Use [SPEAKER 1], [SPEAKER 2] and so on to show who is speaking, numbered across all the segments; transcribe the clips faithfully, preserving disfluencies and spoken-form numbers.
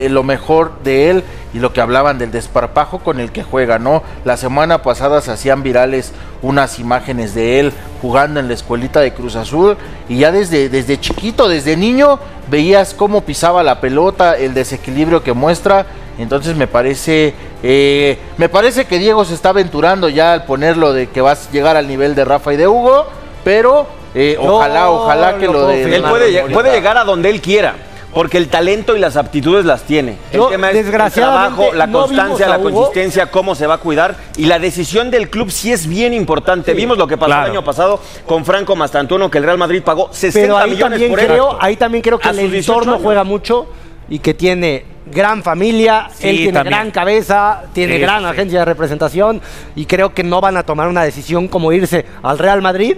[SPEAKER 1] lo mejor de él y lo que hablaban del desparpajo con el que juega, ¿no? La semana pasada se hacían virales unas imágenes de él jugando en la escuelita de Cruz Azul y ya desde, desde chiquito, desde niño, veías cómo pisaba la pelota, el desequilibrio que muestra. Entonces me parece eh, me parece que Diego se está aventurando ya al ponerlo de que va a llegar al nivel de Rafa y de Hugo, pero eh, no, ojalá, ojalá que lo de...
[SPEAKER 2] Él puede, puede llegar a donde él quiera. Porque el talento y las aptitudes las tiene. El
[SPEAKER 3] Yo,
[SPEAKER 2] tema es el trabajo, la
[SPEAKER 3] no
[SPEAKER 2] constancia, la
[SPEAKER 3] Hugo.
[SPEAKER 2] consistencia, cómo se va a cuidar. Y la decisión del club sí es bien importante. Sí. Vimos lo que pasó claro. el año pasado con Franco Mastantuono, que el Real Madrid pagó sesenta millones por él.
[SPEAKER 3] Creo, ahí también creo que el entorno juega mucho y que tiene gran familia, sí, él tiene también. gran cabeza, tiene sí, gran sí. agencia de representación y creo que no van a tomar una decisión como irse al Real Madrid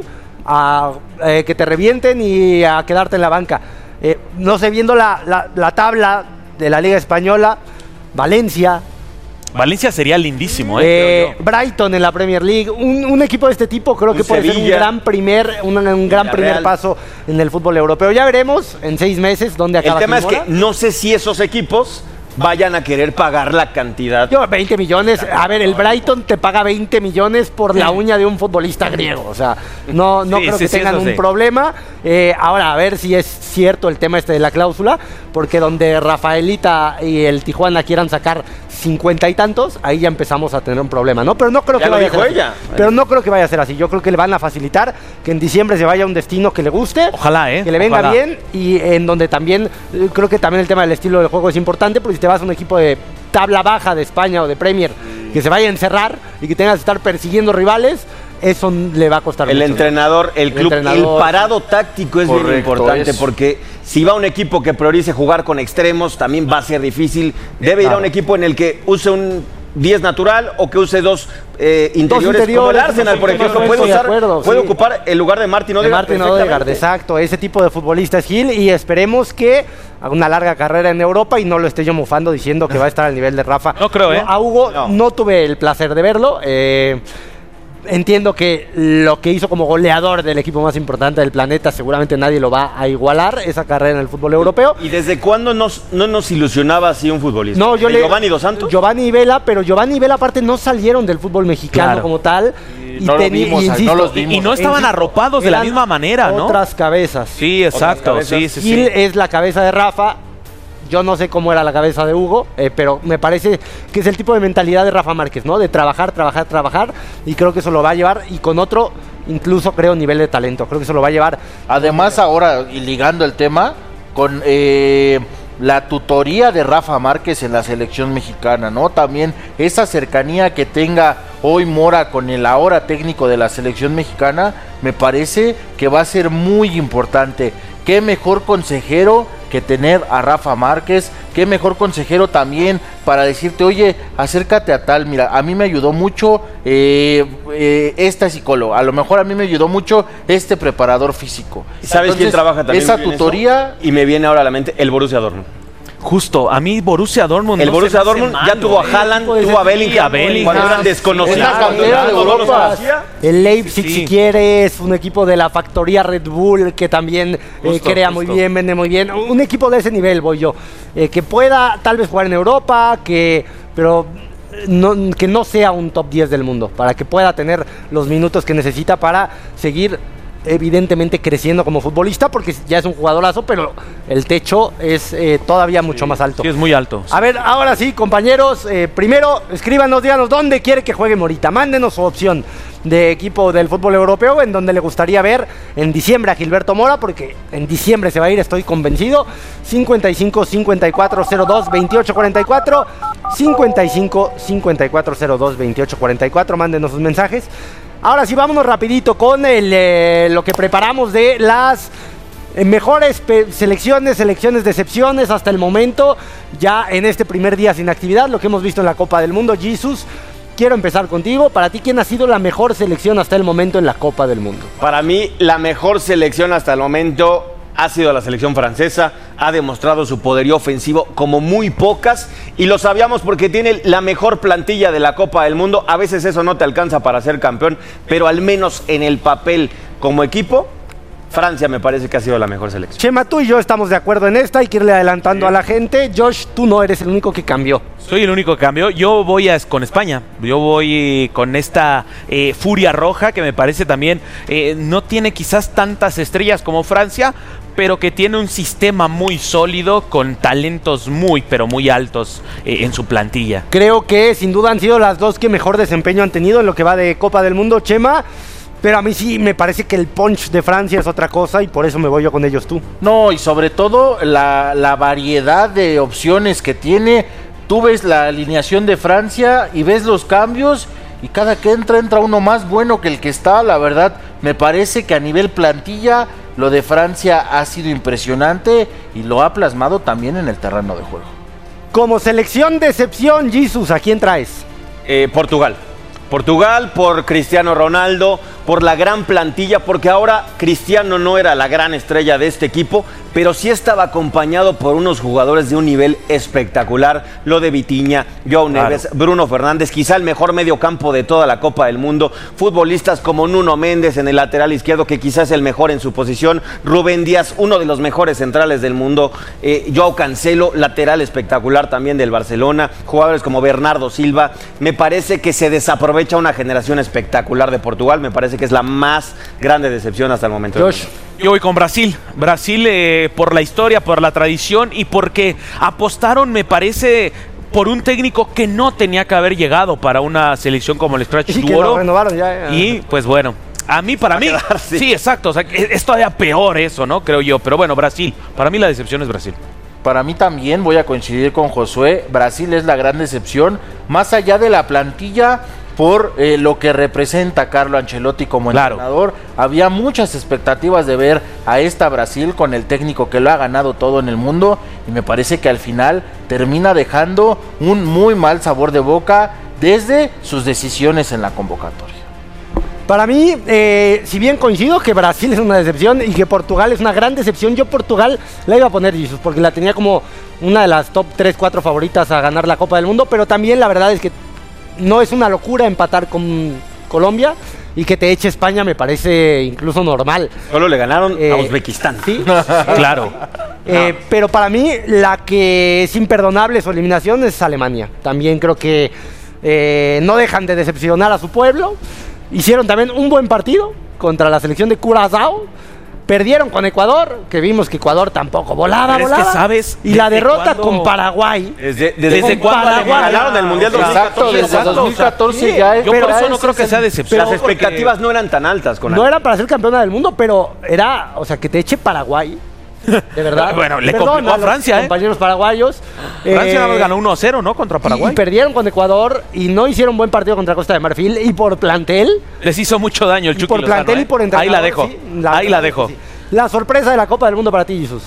[SPEAKER 3] a eh, que te revienten y a quedarte en la banca. Eh, no sé, viendo la, la, la tabla de la Liga Española, Valencia.
[SPEAKER 4] Valencia sería lindísimo, ¿eh?
[SPEAKER 3] eh Brighton en la Premier League. Un, un equipo de este tipo creo un que puede Sevilla. ser un gran primer, un, un gran primer paso en el fútbol europeo. Ya veremos en seis meses dónde acaba.
[SPEAKER 2] El tema
[SPEAKER 3] Quimola.
[SPEAKER 2] es que no sé si esos equipos vayan a querer pagar la cantidad.
[SPEAKER 3] Yo, veinte millones. A ver, el Brighton te paga veinte millones por la uña de un futbolista griego. O sea, no, no sí, creo sí, que sí, tengan un sí. problema. Eh, ahora, a ver si es cierto el tema este de la cláusula, porque donde Rafaelita y el Tijuana quieran sacar cincuenta y tantos, ahí ya empezamos a tener un problema, ¿no? Pero no creo
[SPEAKER 2] ya
[SPEAKER 3] que
[SPEAKER 2] lo
[SPEAKER 3] vaya
[SPEAKER 2] dijo
[SPEAKER 3] a ser
[SPEAKER 2] ella.
[SPEAKER 3] así. Pero no creo que vaya a ser así. Yo creo que le van a facilitar que en diciembre se vaya a un destino que le guste.
[SPEAKER 4] Ojalá, ¿eh?
[SPEAKER 3] Que le venga
[SPEAKER 4] Ojalá.
[SPEAKER 3] bien y en donde también, creo que también el tema del estilo del juego es importante, porque si te vas a un equipo de tabla baja de España o de Premier, que se vaya a encerrar y que tengas que estar persiguiendo rivales, eso le va a costar
[SPEAKER 2] el
[SPEAKER 3] mucho.
[SPEAKER 2] Entrenador, el, el club, entrenador, el parado táctico es Correcto, bien importante es. porque si va a un equipo que priorice jugar con extremos, también va a ser difícil. Debe claro. ir a un equipo en el que use un diez natural o que use dos eh, interiores, dos interiores como el Arsenal, por ejemplo. Puede, usar,
[SPEAKER 3] acuerdo,
[SPEAKER 2] puede
[SPEAKER 3] sí.
[SPEAKER 2] ocupar el lugar de Martin Odegaard.
[SPEAKER 3] De Martin Odegaard, exacto. Ese tipo de futbolista es Gil y esperemos que haga una larga carrera en Europa y no lo esté yo mofando diciendo que va a estar al nivel de Rafa.
[SPEAKER 4] No creo, ¿eh?
[SPEAKER 3] No, a Hugo
[SPEAKER 2] no.
[SPEAKER 3] no tuve el placer de verlo. Eh, Entiendo que lo que hizo como goleador del equipo más importante del planeta seguramente nadie lo va a igualar, esa carrera en el fútbol europeo.
[SPEAKER 2] ¿Y desde cuándo nos, no nos ilusionaba así un futbolista?
[SPEAKER 3] No, yo
[SPEAKER 2] ¿De
[SPEAKER 3] le,
[SPEAKER 2] Giovanni Dos Santos?
[SPEAKER 3] Giovanni y Vela, pero Giovanni y Vela aparte no salieron del fútbol mexicano claro. como tal.
[SPEAKER 1] Y, y, no, tení, vimos, y, insisto,
[SPEAKER 4] no los vimos. Y no estaban insisto, arropados de la misma manera, ¿no?
[SPEAKER 3] Otras cabezas.
[SPEAKER 4] Sí, exacto. Sí, sí,
[SPEAKER 3] Gil
[SPEAKER 4] sí.
[SPEAKER 3] es la cabeza de Rafa. Yo no sé cómo era la cabeza de Hugo, eh, pero me parece que es el tipo de mentalidad de Rafa Márquez, ¿no? De trabajar, trabajar, trabajar, y creo que eso lo va a llevar, y con otro, incluso creo, nivel de talento, creo que eso lo va a llevar.
[SPEAKER 1] Además ahora, y ligando el tema, con eh, la tutoría de Rafa Márquez en la selección mexicana, ¿no? También esa cercanía que tenga hoy Mora con el ahora técnico de la selección mexicana, me parece que va a ser muy importante. Qué mejor consejero que tener a Rafa Márquez, qué mejor consejero también para decirte, oye, acércate a tal, mira, a mí me ayudó mucho eh, eh, esta psicóloga, a lo mejor a mí me ayudó mucho este preparador físico.
[SPEAKER 2] ¿Sabes Entonces, quién trabaja también
[SPEAKER 1] esa tutoría?
[SPEAKER 2] Eso? Y me viene ahora a la mente el Borussia Dortmund.
[SPEAKER 4] Justo, a mí Borussia Dortmund
[SPEAKER 2] El
[SPEAKER 4] no
[SPEAKER 2] Borussia Dortmund ya tuvo a Haaland,
[SPEAKER 3] pues,
[SPEAKER 2] tuvo a Bellingham,
[SPEAKER 4] a Bellingham
[SPEAKER 2] cuando eran desconocidos.
[SPEAKER 1] Es la cantera de Europa.
[SPEAKER 3] El Leipzig,
[SPEAKER 4] sí.
[SPEAKER 3] si quieres, un equipo de la factoría Red Bull que también justo, eh, crea justo. muy bien, vende muy bien. Un equipo de ese nivel, voy yo. Eh, que pueda tal vez jugar en Europa, que pero no, que no sea un top diez del mundo, para que pueda tener los minutos que necesita para seguir evidentemente creciendo como futbolista, porque ya es un jugadorazo, pero el techo es eh, todavía mucho
[SPEAKER 4] sí,
[SPEAKER 3] más alto.
[SPEAKER 4] Sí, es muy alto.
[SPEAKER 3] A ver, ahora sí, compañeros, eh, primero escríbanos, díganos dónde quiere que juegue Morita, mándenos su opción de equipo del fútbol europeo en donde le gustaría ver en diciembre a Gilberto Mora, porque en diciembre se va a ir, estoy convencido. Cincuenta y cinco, cincuenta y cuatro, cero dos, veintiocho, cuarenta y cuatro, cincuenta y cinco, cincuenta y cuatro, cero dos, veintiocho, cuarenta y cuatro, mándenos sus mensajes. Ahora sí, vámonos rapidito con el, eh, lo que preparamos de las eh, mejores selecciones, selecciones de excepciones hasta el momento, ya en este primer día sin actividad, lo que hemos visto en la Copa del Mundo. Jesús, quiero empezar contigo. Para ti, ¿quién ha sido la mejor selección hasta el momento en la Copa del Mundo?
[SPEAKER 2] Para mí, la mejor selección hasta el momento ha sido la selección francesa. Ha demostrado su poderío ofensivo como muy pocas, y lo sabíamos porque tiene la mejor plantilla de la Copa del Mundo. A veces eso no te alcanza para ser campeón, pero al menos en el papel como equipo Francia me parece que ha sido la mejor selección.
[SPEAKER 3] Chema, tú y yo estamos de acuerdo en esta, hay que irle adelantando sí. a la gente. Josh, tú no eres el único que cambió.
[SPEAKER 4] Soy el único que cambió. Yo voy a, con España. Yo voy con esta eh, furia roja que me parece también eh, no tiene quizás tantas estrellas como Francia, pero que tiene un sistema muy sólido con talentos muy, pero muy altos eh, en su plantilla.
[SPEAKER 3] Creo que sin duda han sido las dos que mejor desempeño han tenido en lo que va de Copa del Mundo, Chema. Pero a mí sí me parece que el punch de Francia es otra cosa y por eso me voy yo con ellos tú.
[SPEAKER 1] No, y sobre todo la, la variedad de opciones que tiene. Tú ves la alineación de Francia y ves los cambios y cada que entra, entra uno más bueno que el que está. La verdad, me parece que a nivel plantilla lo de Francia ha sido impresionante y lo ha plasmado también en el terreno de juego.
[SPEAKER 3] Como selección de excepción, Jesus, ¿a quién traes?
[SPEAKER 2] Eh, Portugal. Portugal por Cristiano Ronaldo, por la gran plantilla, porque ahora Cristiano no era la gran estrella de este equipo, pero sí estaba acompañado por unos jugadores de un nivel espectacular. Lo de Vitinha, Joao Neves, claro. Bruno Fernández, quizá el mejor mediocampo de toda la Copa del Mundo. Futbolistas como Nuno Méndez en el lateral izquierdo, que quizás es el mejor en su posición. Rubén Díaz, uno de los mejores centrales del mundo. Eh, Joao Cancelo, lateral espectacular también del Barcelona. Jugadores como Bernardo Silva. Me parece que se desaprovecha una generación espectacular de Portugal. Me parece que es la más grande decepción hasta el momento.
[SPEAKER 4] Josh. Yo voy con Brasil. Brasil eh, por la historia, por la tradición y porque apostaron, me parece, por un técnico que no tenía que haber llegado para una selección como el Scratch
[SPEAKER 3] sí,
[SPEAKER 4] Oro.
[SPEAKER 3] Renovaron ya, ya.
[SPEAKER 4] Y pues bueno, a mí, para mí, quedar, sí. sí, exacto. O sea, es todavía peor eso, ¿no? Creo yo. Pero bueno, Brasil. Para mí la decepción es Brasil.
[SPEAKER 1] Para mí también voy a coincidir con Josué. Brasil es la gran decepción. Más allá de la plantilla, por eh, lo que representa Carlo Ancelotti como
[SPEAKER 4] claro.
[SPEAKER 1] entrenador. Había muchas expectativas de ver a esta Brasil con el técnico que lo ha ganado todo en el mundo y me parece que al final termina dejando un muy mal sabor de boca desde sus decisiones en la convocatoria.
[SPEAKER 3] Para mí, eh, si bien coincido que Brasil es una decepción y que Portugal es una gran decepción, yo Portugal la iba a poner, Jesus, porque la tenía como una de las top tres, cuatro favoritas a ganar la Copa del Mundo, pero también la verdad es que no es una locura empatar con Colombia y que te eche España me parece incluso normal.
[SPEAKER 2] Solo le ganaron eh, a Uzbekistán.
[SPEAKER 3] Sí,
[SPEAKER 4] claro.
[SPEAKER 3] Eh, no. Pero para mí la que es imperdonable su eliminación es Alemania. También creo que eh, no dejan de decepcionar a su pueblo. Hicieron también un buen partido contra la selección de Curazao. Perdieron con Ecuador, que vimos que Ecuador tampoco volaba,
[SPEAKER 4] Pero
[SPEAKER 3] volaba.
[SPEAKER 4] Es que sabes
[SPEAKER 3] y la derrota
[SPEAKER 4] cuándo...
[SPEAKER 3] con Paraguay.
[SPEAKER 4] Desde, desde, desde cuándo
[SPEAKER 2] ganaron el Mundial dos mil catorce.
[SPEAKER 1] Exacto, desde dos mil catorce sí, ya es.
[SPEAKER 4] Yo por eso no creo que sea decepción.
[SPEAKER 2] Las expectativas no eran tan altas con
[SPEAKER 3] No eran para ser campeona del mundo, pero era, o sea, que te eche Paraguay. De verdad.
[SPEAKER 4] Bueno, le complicó a Francia,
[SPEAKER 3] a
[SPEAKER 4] ¿eh?
[SPEAKER 3] Compañeros paraguayos.
[SPEAKER 4] Francia
[SPEAKER 3] eh,
[SPEAKER 4] ganó uno a cero, ¿no? Contra Paraguay.
[SPEAKER 3] Y, y perdieron con Ecuador y no hicieron buen partido contra Costa de Marfil. Y por plantel.
[SPEAKER 4] Les hizo mucho daño el
[SPEAKER 3] y
[SPEAKER 4] Chucky
[SPEAKER 3] por
[SPEAKER 4] Lozano,
[SPEAKER 3] plantel
[SPEAKER 4] ¿eh?
[SPEAKER 3] y por entrenador.
[SPEAKER 4] Ahí la dejo.
[SPEAKER 3] Sí, la,
[SPEAKER 4] Ahí la dejo.
[SPEAKER 3] Sí. La sorpresa de la Copa del Mundo para ti, Jesús.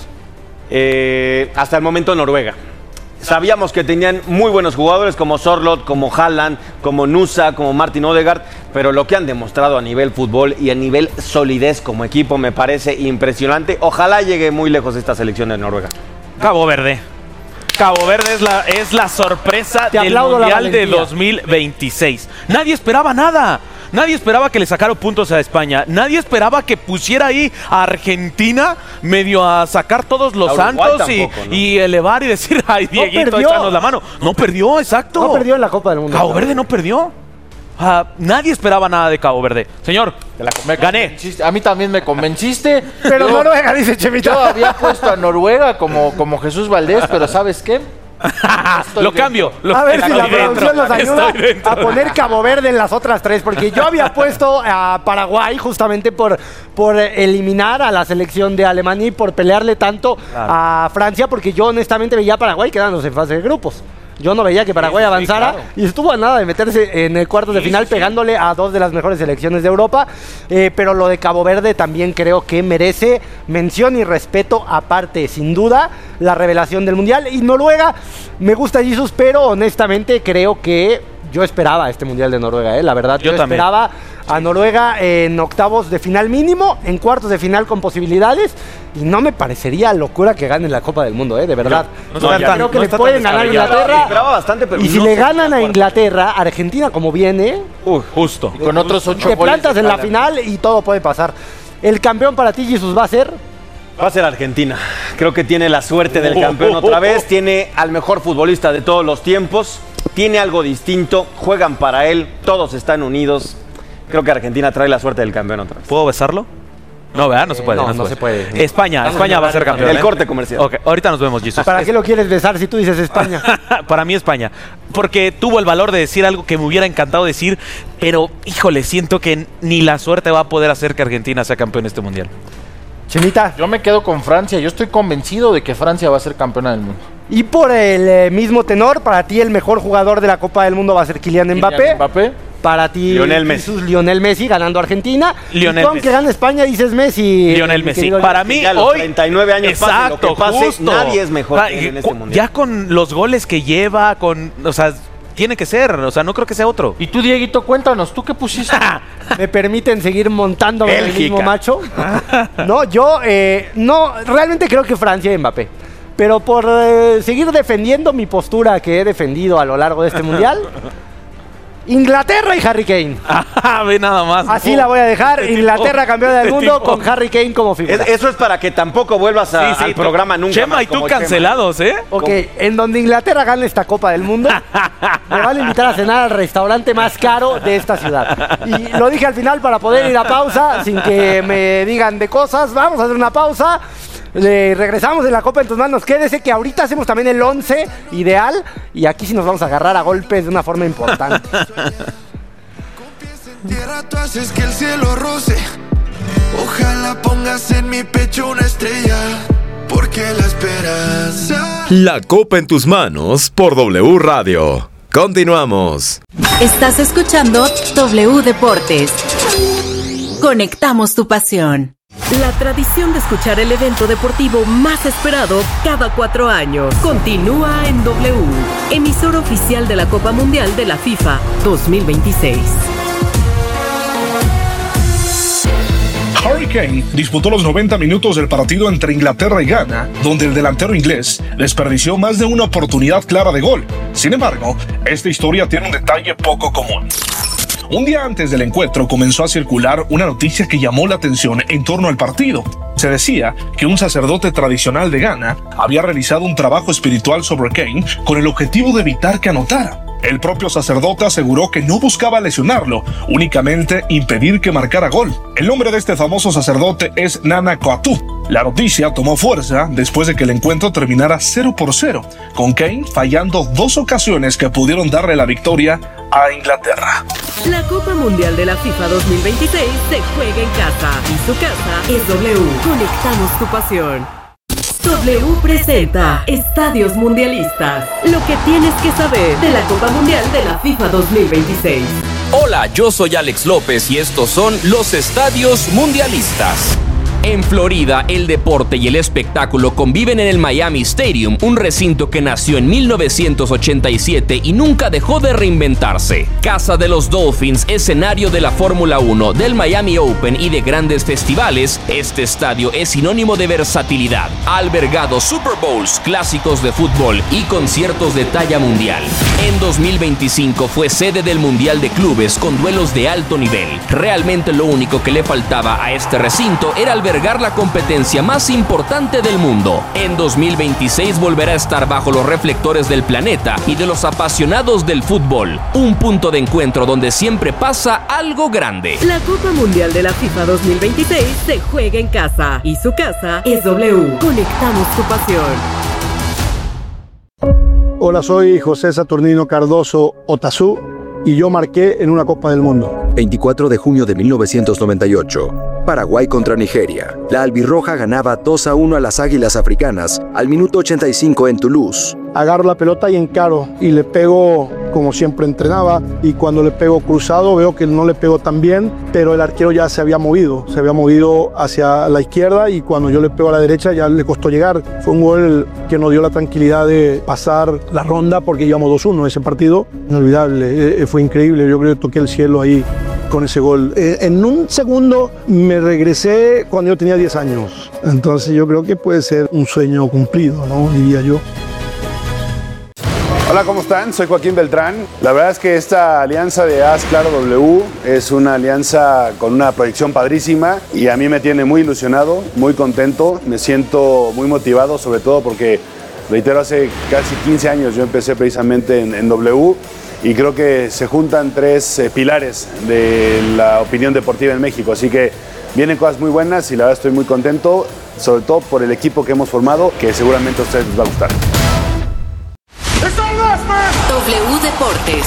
[SPEAKER 2] Eh, hasta el momento Noruega. Sabíamos que tenían muy buenos jugadores como Sorloth, como Haaland, como Nusa, como Martin Odegaard, pero lo que han demostrado a nivel fútbol y a nivel solidez como equipo me parece impresionante. Ojalá llegue muy lejos esta selección de Noruega.
[SPEAKER 4] Cabo Verde. Cabo Verde es la, es la sorpresa
[SPEAKER 3] Te
[SPEAKER 4] del Mundial de dos mil veintiséis. Nadie esperaba nada. Nadie esperaba que le sacara puntos a España. Nadie esperaba que pusiera ahí a Argentina medio a sacar todos los santos tampoco, y, ¿no? y elevar y decir, ay, no Dieguito, échanos la mano. No perdió, exacto.
[SPEAKER 3] No perdió en la Copa del Mundo.
[SPEAKER 4] Cabo Verde no perdió. Uh, nadie esperaba nada de Cabo Verde. Señor,
[SPEAKER 1] me gané. A mí también me convenciste.
[SPEAKER 3] Pero yo, Noruega, dice Chemita.
[SPEAKER 1] Yo había puesto a Noruega como, como Jesús Valdés, pero ¿sabes qué?
[SPEAKER 4] lo cambio. Lo
[SPEAKER 3] a ver si la producción nos ayuda a poner Cabo Verde en las otras tres, porque yo había puesto a Paraguay justamente por, por eliminar a la selección de Alemania y por pelearle tanto claro. a Francia, porque yo honestamente veía a Paraguay quedándose en fase de grupos. Yo no veía que Paraguay sí, avanzara sí, claro. y estuvo a nada de meterse en el cuarto de sí, final sí, pegándole sí. a dos de las mejores selecciones de Europa, eh, pero lo de Cabo Verde también creo que merece mención y respeto aparte, sin duda, la revelación del Mundial. Y Noruega, me gusta Jesus, pero honestamente creo que yo esperaba este Mundial de Noruega, eh, la verdad, yo, yo esperaba a Noruega en octavos de final mínimo, en cuartos de final con posibilidades, y no me parecería locura que ganen la Copa del Mundo, eh, de verdad. No, no, no, creo ya, que no le pueden ganar a Inglaterra.
[SPEAKER 2] Esperaba bastante, pero
[SPEAKER 3] y si
[SPEAKER 2] no
[SPEAKER 3] le ganan a Inglaterra, Argentina como viene,
[SPEAKER 4] uh, justo.
[SPEAKER 1] Y con otros ocho
[SPEAKER 3] te plantas en la final y todo puede pasar. ¿El campeón para ti, Jesús, va a ser?
[SPEAKER 2] Va a ser Argentina. Creo que tiene la suerte del campeón otra vez. Tiene al mejor futbolista de todos los tiempos. Tiene algo distinto. Juegan para él. Todos están unidos. Creo que Argentina trae la suerte del campeón otra vez.
[SPEAKER 4] ¿Puedo besarlo? No, ¿verdad? No se puede.
[SPEAKER 3] No,
[SPEAKER 4] No,
[SPEAKER 3] no
[SPEAKER 4] se
[SPEAKER 3] se
[SPEAKER 4] puede.
[SPEAKER 3] puede.
[SPEAKER 4] España,
[SPEAKER 3] Vamos
[SPEAKER 4] España
[SPEAKER 3] a
[SPEAKER 4] va a ser
[SPEAKER 3] hablar
[SPEAKER 4] campeón.
[SPEAKER 2] El
[SPEAKER 4] ¿eh?
[SPEAKER 2] corte comercial.
[SPEAKER 4] Ok, ahorita nos vemos, Jesús.
[SPEAKER 3] ¿Para qué lo quieres besar si tú dices España?
[SPEAKER 4] Para mí España, porque tuvo el valor de decir algo que me hubiera encantado decir, pero híjole, siento que ni la suerte va a poder hacer que Argentina sea campeón de este mundial.
[SPEAKER 3] Chinita.
[SPEAKER 1] Yo me quedo con Francia. Yo estoy convencido de que Francia va a ser campeona del mundo.
[SPEAKER 3] Y por el eh, mismo tenor, para ti el mejor jugador de la Copa del Mundo va a ser Kylian Mbappé.
[SPEAKER 1] Kylian Mbappé.
[SPEAKER 3] Para ti,
[SPEAKER 2] Lionel Messi.
[SPEAKER 3] Jesús, Lionel Messi ganando a Argentina.
[SPEAKER 4] Lionel
[SPEAKER 3] y con
[SPEAKER 4] Messi.
[SPEAKER 3] que gane España dices Messi.
[SPEAKER 4] Lionel
[SPEAKER 3] mi
[SPEAKER 4] Messi.
[SPEAKER 3] querido
[SPEAKER 4] Para
[SPEAKER 3] Lionel.
[SPEAKER 4] mí,
[SPEAKER 2] Ya a los
[SPEAKER 4] hoy.
[SPEAKER 2] treinta y nueve años pase lo
[SPEAKER 4] exacto,
[SPEAKER 2] que pase,
[SPEAKER 4] justo.
[SPEAKER 2] nadie es mejor
[SPEAKER 4] Ah,
[SPEAKER 2] que él en
[SPEAKER 4] y
[SPEAKER 2] este
[SPEAKER 4] cu-
[SPEAKER 2] mundial.
[SPEAKER 4] Ya con los goles que lleva, con. O sea, tiene que ser. O sea, no creo que sea otro.
[SPEAKER 1] Y tú, Dieguito, cuéntanos, ¿tú qué pusiste?
[SPEAKER 3] ¿Me permiten seguir montándome en el
[SPEAKER 2] Bélgica.
[SPEAKER 3] mismo macho? No, yo eh, no, realmente creo que Francia y Mbappé. Pero por eh, seguir defendiendo mi postura que he defendido a lo largo de este mundial, Inglaterra y Harry Kane.
[SPEAKER 4] Ah, ve nada más.
[SPEAKER 3] Así
[SPEAKER 4] Oh,
[SPEAKER 3] la voy a dejar.
[SPEAKER 4] este
[SPEAKER 3] Inglaterra
[SPEAKER 4] tipo,
[SPEAKER 3] campeona del
[SPEAKER 4] este
[SPEAKER 3] mundo
[SPEAKER 4] tipo.
[SPEAKER 3] con Harry Kane como figura.
[SPEAKER 2] Es- eso es para que tampoco vuelvas a-
[SPEAKER 4] Sí, sí,
[SPEAKER 2] al
[SPEAKER 4] tú-
[SPEAKER 2] programa nunca
[SPEAKER 4] Chema
[SPEAKER 2] más
[SPEAKER 4] y tú
[SPEAKER 2] como Chema.
[SPEAKER 4] cancelados, ¿eh?
[SPEAKER 3] Ok, en donde Inglaterra gane esta Copa del Mundo, me van a invitar a cenar al restaurante más caro de esta ciudad. Y lo dije al final para poder ir a pausa, sin que me digan de cosas. Vamos a hacer una pausa. Le regresamos en la Copa en tus manos. Quédese que ahorita hacemos también el once ideal. Y aquí sí nos vamos a agarrar a golpes de una forma importante.
[SPEAKER 5] Tierra, tú haces que el cielo roce. Ojalá pongas en mi pecho una estrella, porque la esperanza.
[SPEAKER 6] La Copa en tus manos por W Radio. Continuamos.
[SPEAKER 7] Estás escuchando W Deportes. Conectamos tu pasión.
[SPEAKER 8] La tradición de escuchar el evento deportivo más esperado cada cuatro años continúa en W, emisora oficial de la Copa Mundial de la FIFA dos mil veintiséis.
[SPEAKER 9] Harry Kane disputó los noventa minutos del partido entre Inglaterra y Ghana, donde el delantero inglés desperdició más de una oportunidad clara de gol. Sin embargo, esta historia tiene un detalle poco común. Un día antes del encuentro comenzó a circular una noticia que llamó la atención en torno al partido. Se decía que un sacerdote tradicional de Ghana había realizado un trabajo espiritual sobre Kane con el objetivo de evitar que anotara. El propio sacerdote aseguró que no buscaba lesionarlo, únicamente impedir que marcara gol. El nombre de este famoso sacerdote es Nana Coatú. La noticia tomó fuerza después de que el encuentro terminara cero por cero, con Kane fallando dos ocasiones que pudieron darle la victoria a Inglaterra.
[SPEAKER 8] La Copa Mundial de la FIFA dos mil veintiséis se juega en casa y su casa es W. Conectamos tu pasión. W presenta Estadios Mundialistas. Lo que tienes que saber de la Copa Mundial de la FIFA dos mil veintiséis.
[SPEAKER 10] Hola, yo soy Alex López y estos son los Estadios Mundialistas. En Florida, el deporte y el espectáculo conviven en el Miami Stadium, un recinto que nació en mil novecientos ochenta y siete y nunca dejó de reinventarse. Casa de los Dolphins, escenario de la Fórmula uno, del Miami Open y de grandes festivales, este estadio es sinónimo de versatilidad. Ha albergado Super Bowls, clásicos de fútbol y conciertos de talla mundial. En dos mil veinticinco fue sede del Mundial de Clubes con duelos de alto nivel. Realmente lo único que le faltaba a este recinto era albergar la competencia más importante del mundo. En dos mil veintiséis volverá a estar bajo los reflectores del planeta y de los apasionados del fútbol. Un punto de encuentro donde siempre pasa algo grande.
[SPEAKER 8] La Copa Mundial de la FIFA dos mil veintiséis se juega en casa y su casa es W. Conectamos tu pasión.
[SPEAKER 11] Hola, soy José Saturnino Cardoso Otazú y yo marqué en una Copa del Mundo.
[SPEAKER 12] veinticuatro de junio de mil novecientos noventa y ocho. Paraguay contra Nigeria. La albirroja ganaba dos a uno a las Águilas Africanas al minuto ochenta y cinco en Toulouse.
[SPEAKER 11] Agarro la pelota y encaro y le pego como siempre entrenaba, y cuando le pego cruzado veo que no le pego tan bien, pero el arquero ya se había movido, se había movido hacia la izquierda y cuando yo le pego a la derecha ya le costó llegar. Fue un gol que nos dio la tranquilidad de pasar la ronda porque íbamos dos uno ese partido. Inolvidable, fue increíble, yo creo que toqué el cielo ahí con ese gol. Eh, en un segundo me regresé cuando yo tenía diez años. Entonces yo creo que puede ser un sueño cumplido, ¿no? Diría yo.
[SPEAKER 13] Hola, ¿cómo están? Soy Joaquín Beltrán. La verdad es que esta alianza de Haz Claro W es una alianza con una proyección padrísima y a mí me tiene muy ilusionado, muy contento, me siento muy motivado, sobre todo porque, reitero, hace casi quince años yo empecé precisamente en, en W y creo que se juntan tres eh, pilares de la opinión deportiva en México, así que vienen cosas muy buenas y la verdad estoy muy contento, sobre todo por el equipo que hemos formado, que seguramente a ustedes les va a gustar.
[SPEAKER 7] W Deportes.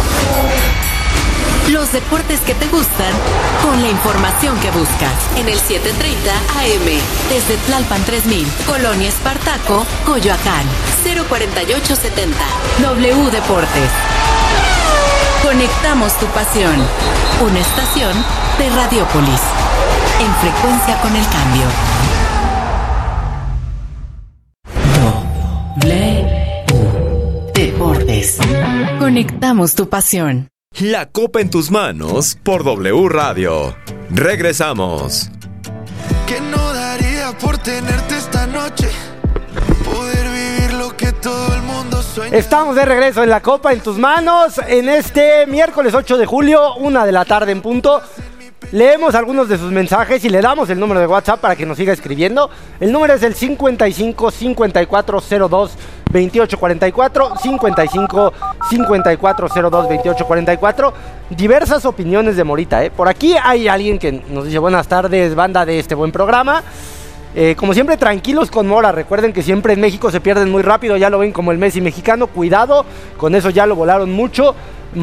[SPEAKER 7] Los deportes que te gustan con la información que buscas en el siete treinta A M desde Tlalpan tres mil, Colonia Espartaco, Coyoacán, cero cuarenta y ocho setenta. W Deportes. Conectamos tu pasión. Una estación de Radiópolis. En frecuencia con el cambio. W Deportes. Conectamos tu pasión.
[SPEAKER 6] La copa en tus manos por W Radio. Regresamos.
[SPEAKER 5] Que no daría por tenerte esta noche, poder vivir lo que todo el mundo sueña.
[SPEAKER 3] Estamos de regreso en la copa en tus manos en este miércoles ocho de julio, una de la tarde en punto. Leemos algunos de sus mensajes y le damos el número de WhatsApp para que nos siga escribiendo. El número es el cincuenta y cinco, cincuenta y cuatro cero dos, veintiocho cuarenta y cuatro, cincuenta y cinco, cincuenta y cuatro cero dos, veintiocho cuarenta y cuatro. Diversas opiniones de Morita, ¿eh? Por aquí hay alguien que nos dice buenas tardes, banda de este buen programa. Eh, como siempre, tranquilos con Mora. Recuerden que siempre en México se pierden muy rápido. Ya lo ven como el Messi mexicano. Cuidado, con eso ya lo volaron mucho.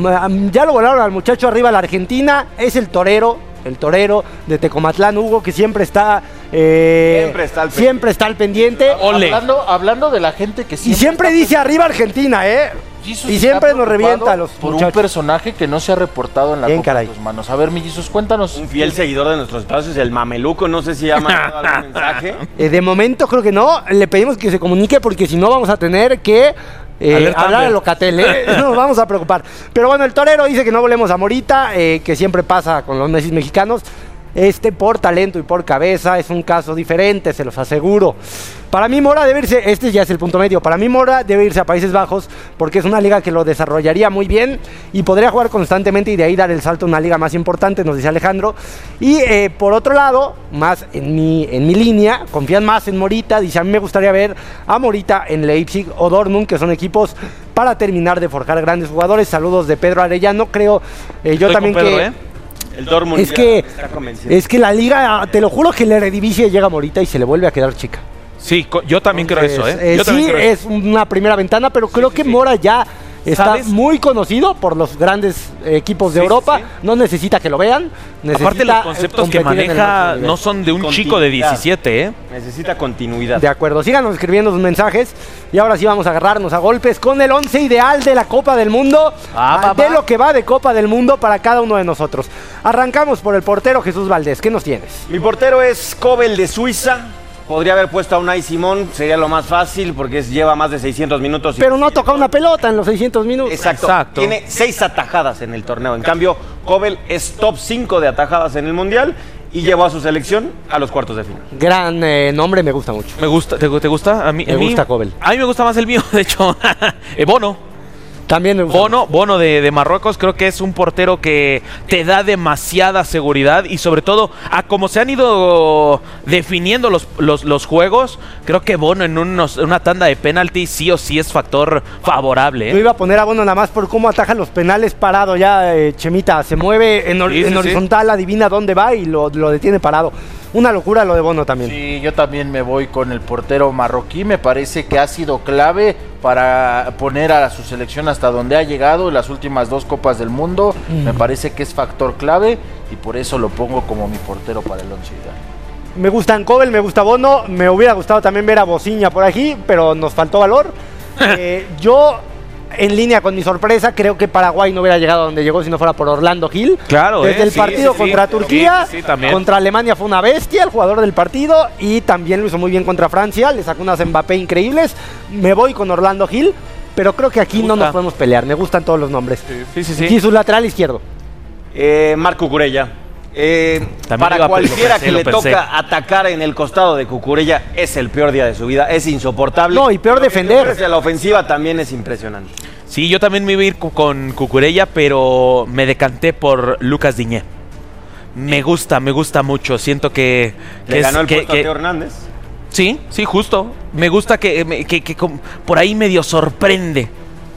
[SPEAKER 3] Ya lo volaron al muchacho arriba a la Argentina. Es el torero, el torero de Tecomatlán, Hugo, que siempre está eh, siempre está al siempre pendiente, está al pendiente.
[SPEAKER 1] Hablando, hablando de la gente que siempre
[SPEAKER 3] y siempre dice arriba Argentina, eh
[SPEAKER 1] Jesus
[SPEAKER 3] y siempre nos revienta a los
[SPEAKER 1] por
[SPEAKER 3] muchachos.
[SPEAKER 1] Un personaje que no se ha reportado en la
[SPEAKER 3] Bien,
[SPEAKER 1] copa
[SPEAKER 3] caray.
[SPEAKER 1] de tus manos. A ver, mi Jesus, cuéntanos.
[SPEAKER 2] Un fiel seguidor de nuestros espacios, el Mameluco, no sé si ha mandado algún mensaje.
[SPEAKER 3] Eh, de momento creo que no. Le pedimos que se comunique porque si no vamos a tener que Eh, hablar a Locatel, ¿eh? No nos vamos a preocupar. Pero bueno, el torero dice que no volvemos a Morita, eh, que siempre pasa con los Messi mexicanos. Este por talento y por cabeza es un caso diferente, se los aseguro. Para mí Mora debe irse, este ya es el punto medio, para mí Mora debe irse a Países Bajos porque es una liga que lo desarrollaría muy bien y podría jugar constantemente y de ahí dar el salto a una liga más importante, nos dice Alejandro. Y eh, por otro lado, más en mi, en mi línea, confían más en Morita, dice a mí me gustaría ver a Morita en Leipzig o Dortmund, que son equipos para terminar de forjar grandes jugadores. Saludos de Pedro Arellano, creo eh, yo también Pedro, que... ¿eh?
[SPEAKER 2] El Dortmund
[SPEAKER 3] es que, es que la liga, te lo juro que la Eredivisie llega a Morita y se le vuelve a quedar chica.
[SPEAKER 4] Sí, yo también Entonces, creo eso, ¿eh?
[SPEAKER 3] eh
[SPEAKER 4] yo
[SPEAKER 3] sí,
[SPEAKER 4] creo
[SPEAKER 3] es eso. una primera ventana, pero creo sí, sí, que sí. Mora ya está ¿Sabes? muy conocido por los grandes equipos de sí, Europa. Sí. No necesita que lo vean.
[SPEAKER 4] Aparte, los conceptos que maneja no son de un chico de diecisiete, ¿eh?
[SPEAKER 2] Necesita continuidad.
[SPEAKER 3] De acuerdo, síganos escribiendo sus mensajes. Y ahora sí vamos a agarrarnos a golpes con el once ideal de la Copa del Mundo. Ah, de va. lo que va de Copa del Mundo para cada uno de nosotros. Arrancamos por el portero Jesús Valdés. ¿Qué nos tienes?
[SPEAKER 2] Mi portero es Kobel de Suiza. Podría haber puesto a Unai Simón, sería lo más fácil porque es, lleva más de seiscientos minutos.
[SPEAKER 3] Pero no toca una pelota en los seiscientos minutos.
[SPEAKER 2] Exacto. Exacto. Tiene seis atajadas en el torneo. En cambio, Kobel es top cinco de atajadas en el Mundial y llevó a su selección a los cuartos de final.
[SPEAKER 3] Gran eh, nombre, me gusta mucho.
[SPEAKER 4] Me gusta, ¿te, te gusta? A mí,
[SPEAKER 3] me
[SPEAKER 4] a mí,
[SPEAKER 3] gusta Kobel.
[SPEAKER 4] A mí me gusta más el mío, de hecho. eh, Bono.
[SPEAKER 3] También me gusta.
[SPEAKER 4] Bono, Bono de, de Marruecos, creo que es un portero que te da demasiada seguridad y sobre todo a como se han ido definiendo los, los, los juegos, creo que Bono en unos, una tanda de penalti sí o sí es factor favorable, ¿eh?
[SPEAKER 3] Yo iba a poner a Bono nada más por cómo ataja los penales parado ya, eh, Chemita, se mueve en, sí, en sí, horizontal, sí. adivina dónde va y lo, lo detiene parado. Una locura lo de Bono también.
[SPEAKER 1] Sí, yo también me voy con el portero marroquí. Me parece que ha sido clave para poner a su selección hasta donde ha llegado en las últimas dos Copas del Mundo. Mm. Me parece que es factor clave y por eso lo pongo como mi portero para el once ideal.
[SPEAKER 3] Me gustan Kobel, me gusta Bono. Me hubiera gustado también ver a Bociña por aquí, pero nos faltó valor. eh, yo... En línea con mi sorpresa, creo que Paraguay no hubiera llegado a donde llegó si no fuera por Orlando Gil.
[SPEAKER 4] Claro,
[SPEAKER 3] Desde
[SPEAKER 4] eh,
[SPEAKER 3] el
[SPEAKER 4] sí,
[SPEAKER 3] partido
[SPEAKER 4] sí,
[SPEAKER 3] contra
[SPEAKER 4] sí,
[SPEAKER 3] Turquía,
[SPEAKER 4] sí, sí,
[SPEAKER 3] contra Alemania fue una bestia, el jugador del partido, y también lo hizo muy bien contra Francia, le sacó unas Mbappé increíbles. Me voy con Orlando Gil, pero creo que aquí no nos podemos pelear, me gustan todos los nombres.
[SPEAKER 4] Sí, sí, sí.
[SPEAKER 3] Y su lateral izquierdo.
[SPEAKER 2] Eh, Marco Cucurella. Eh, para cualquiera que le toca atacar en el costado de Cucurella, es el peor día de su vida, es insoportable.
[SPEAKER 3] No, y peor defender.
[SPEAKER 2] A la ofensiva también es impresionante.
[SPEAKER 4] Sí, yo también me iba a ir con Cucurella, pero me decanté por Lucas Diñé. Me gusta, me gusta mucho. Siento que... que
[SPEAKER 2] ¿Le ganó
[SPEAKER 4] es,
[SPEAKER 2] el
[SPEAKER 4] que,
[SPEAKER 2] puesto
[SPEAKER 4] que,
[SPEAKER 2] a Teo Hernández?
[SPEAKER 4] Sí, sí, justo. Me gusta que, que, que, que por ahí medio sorprende.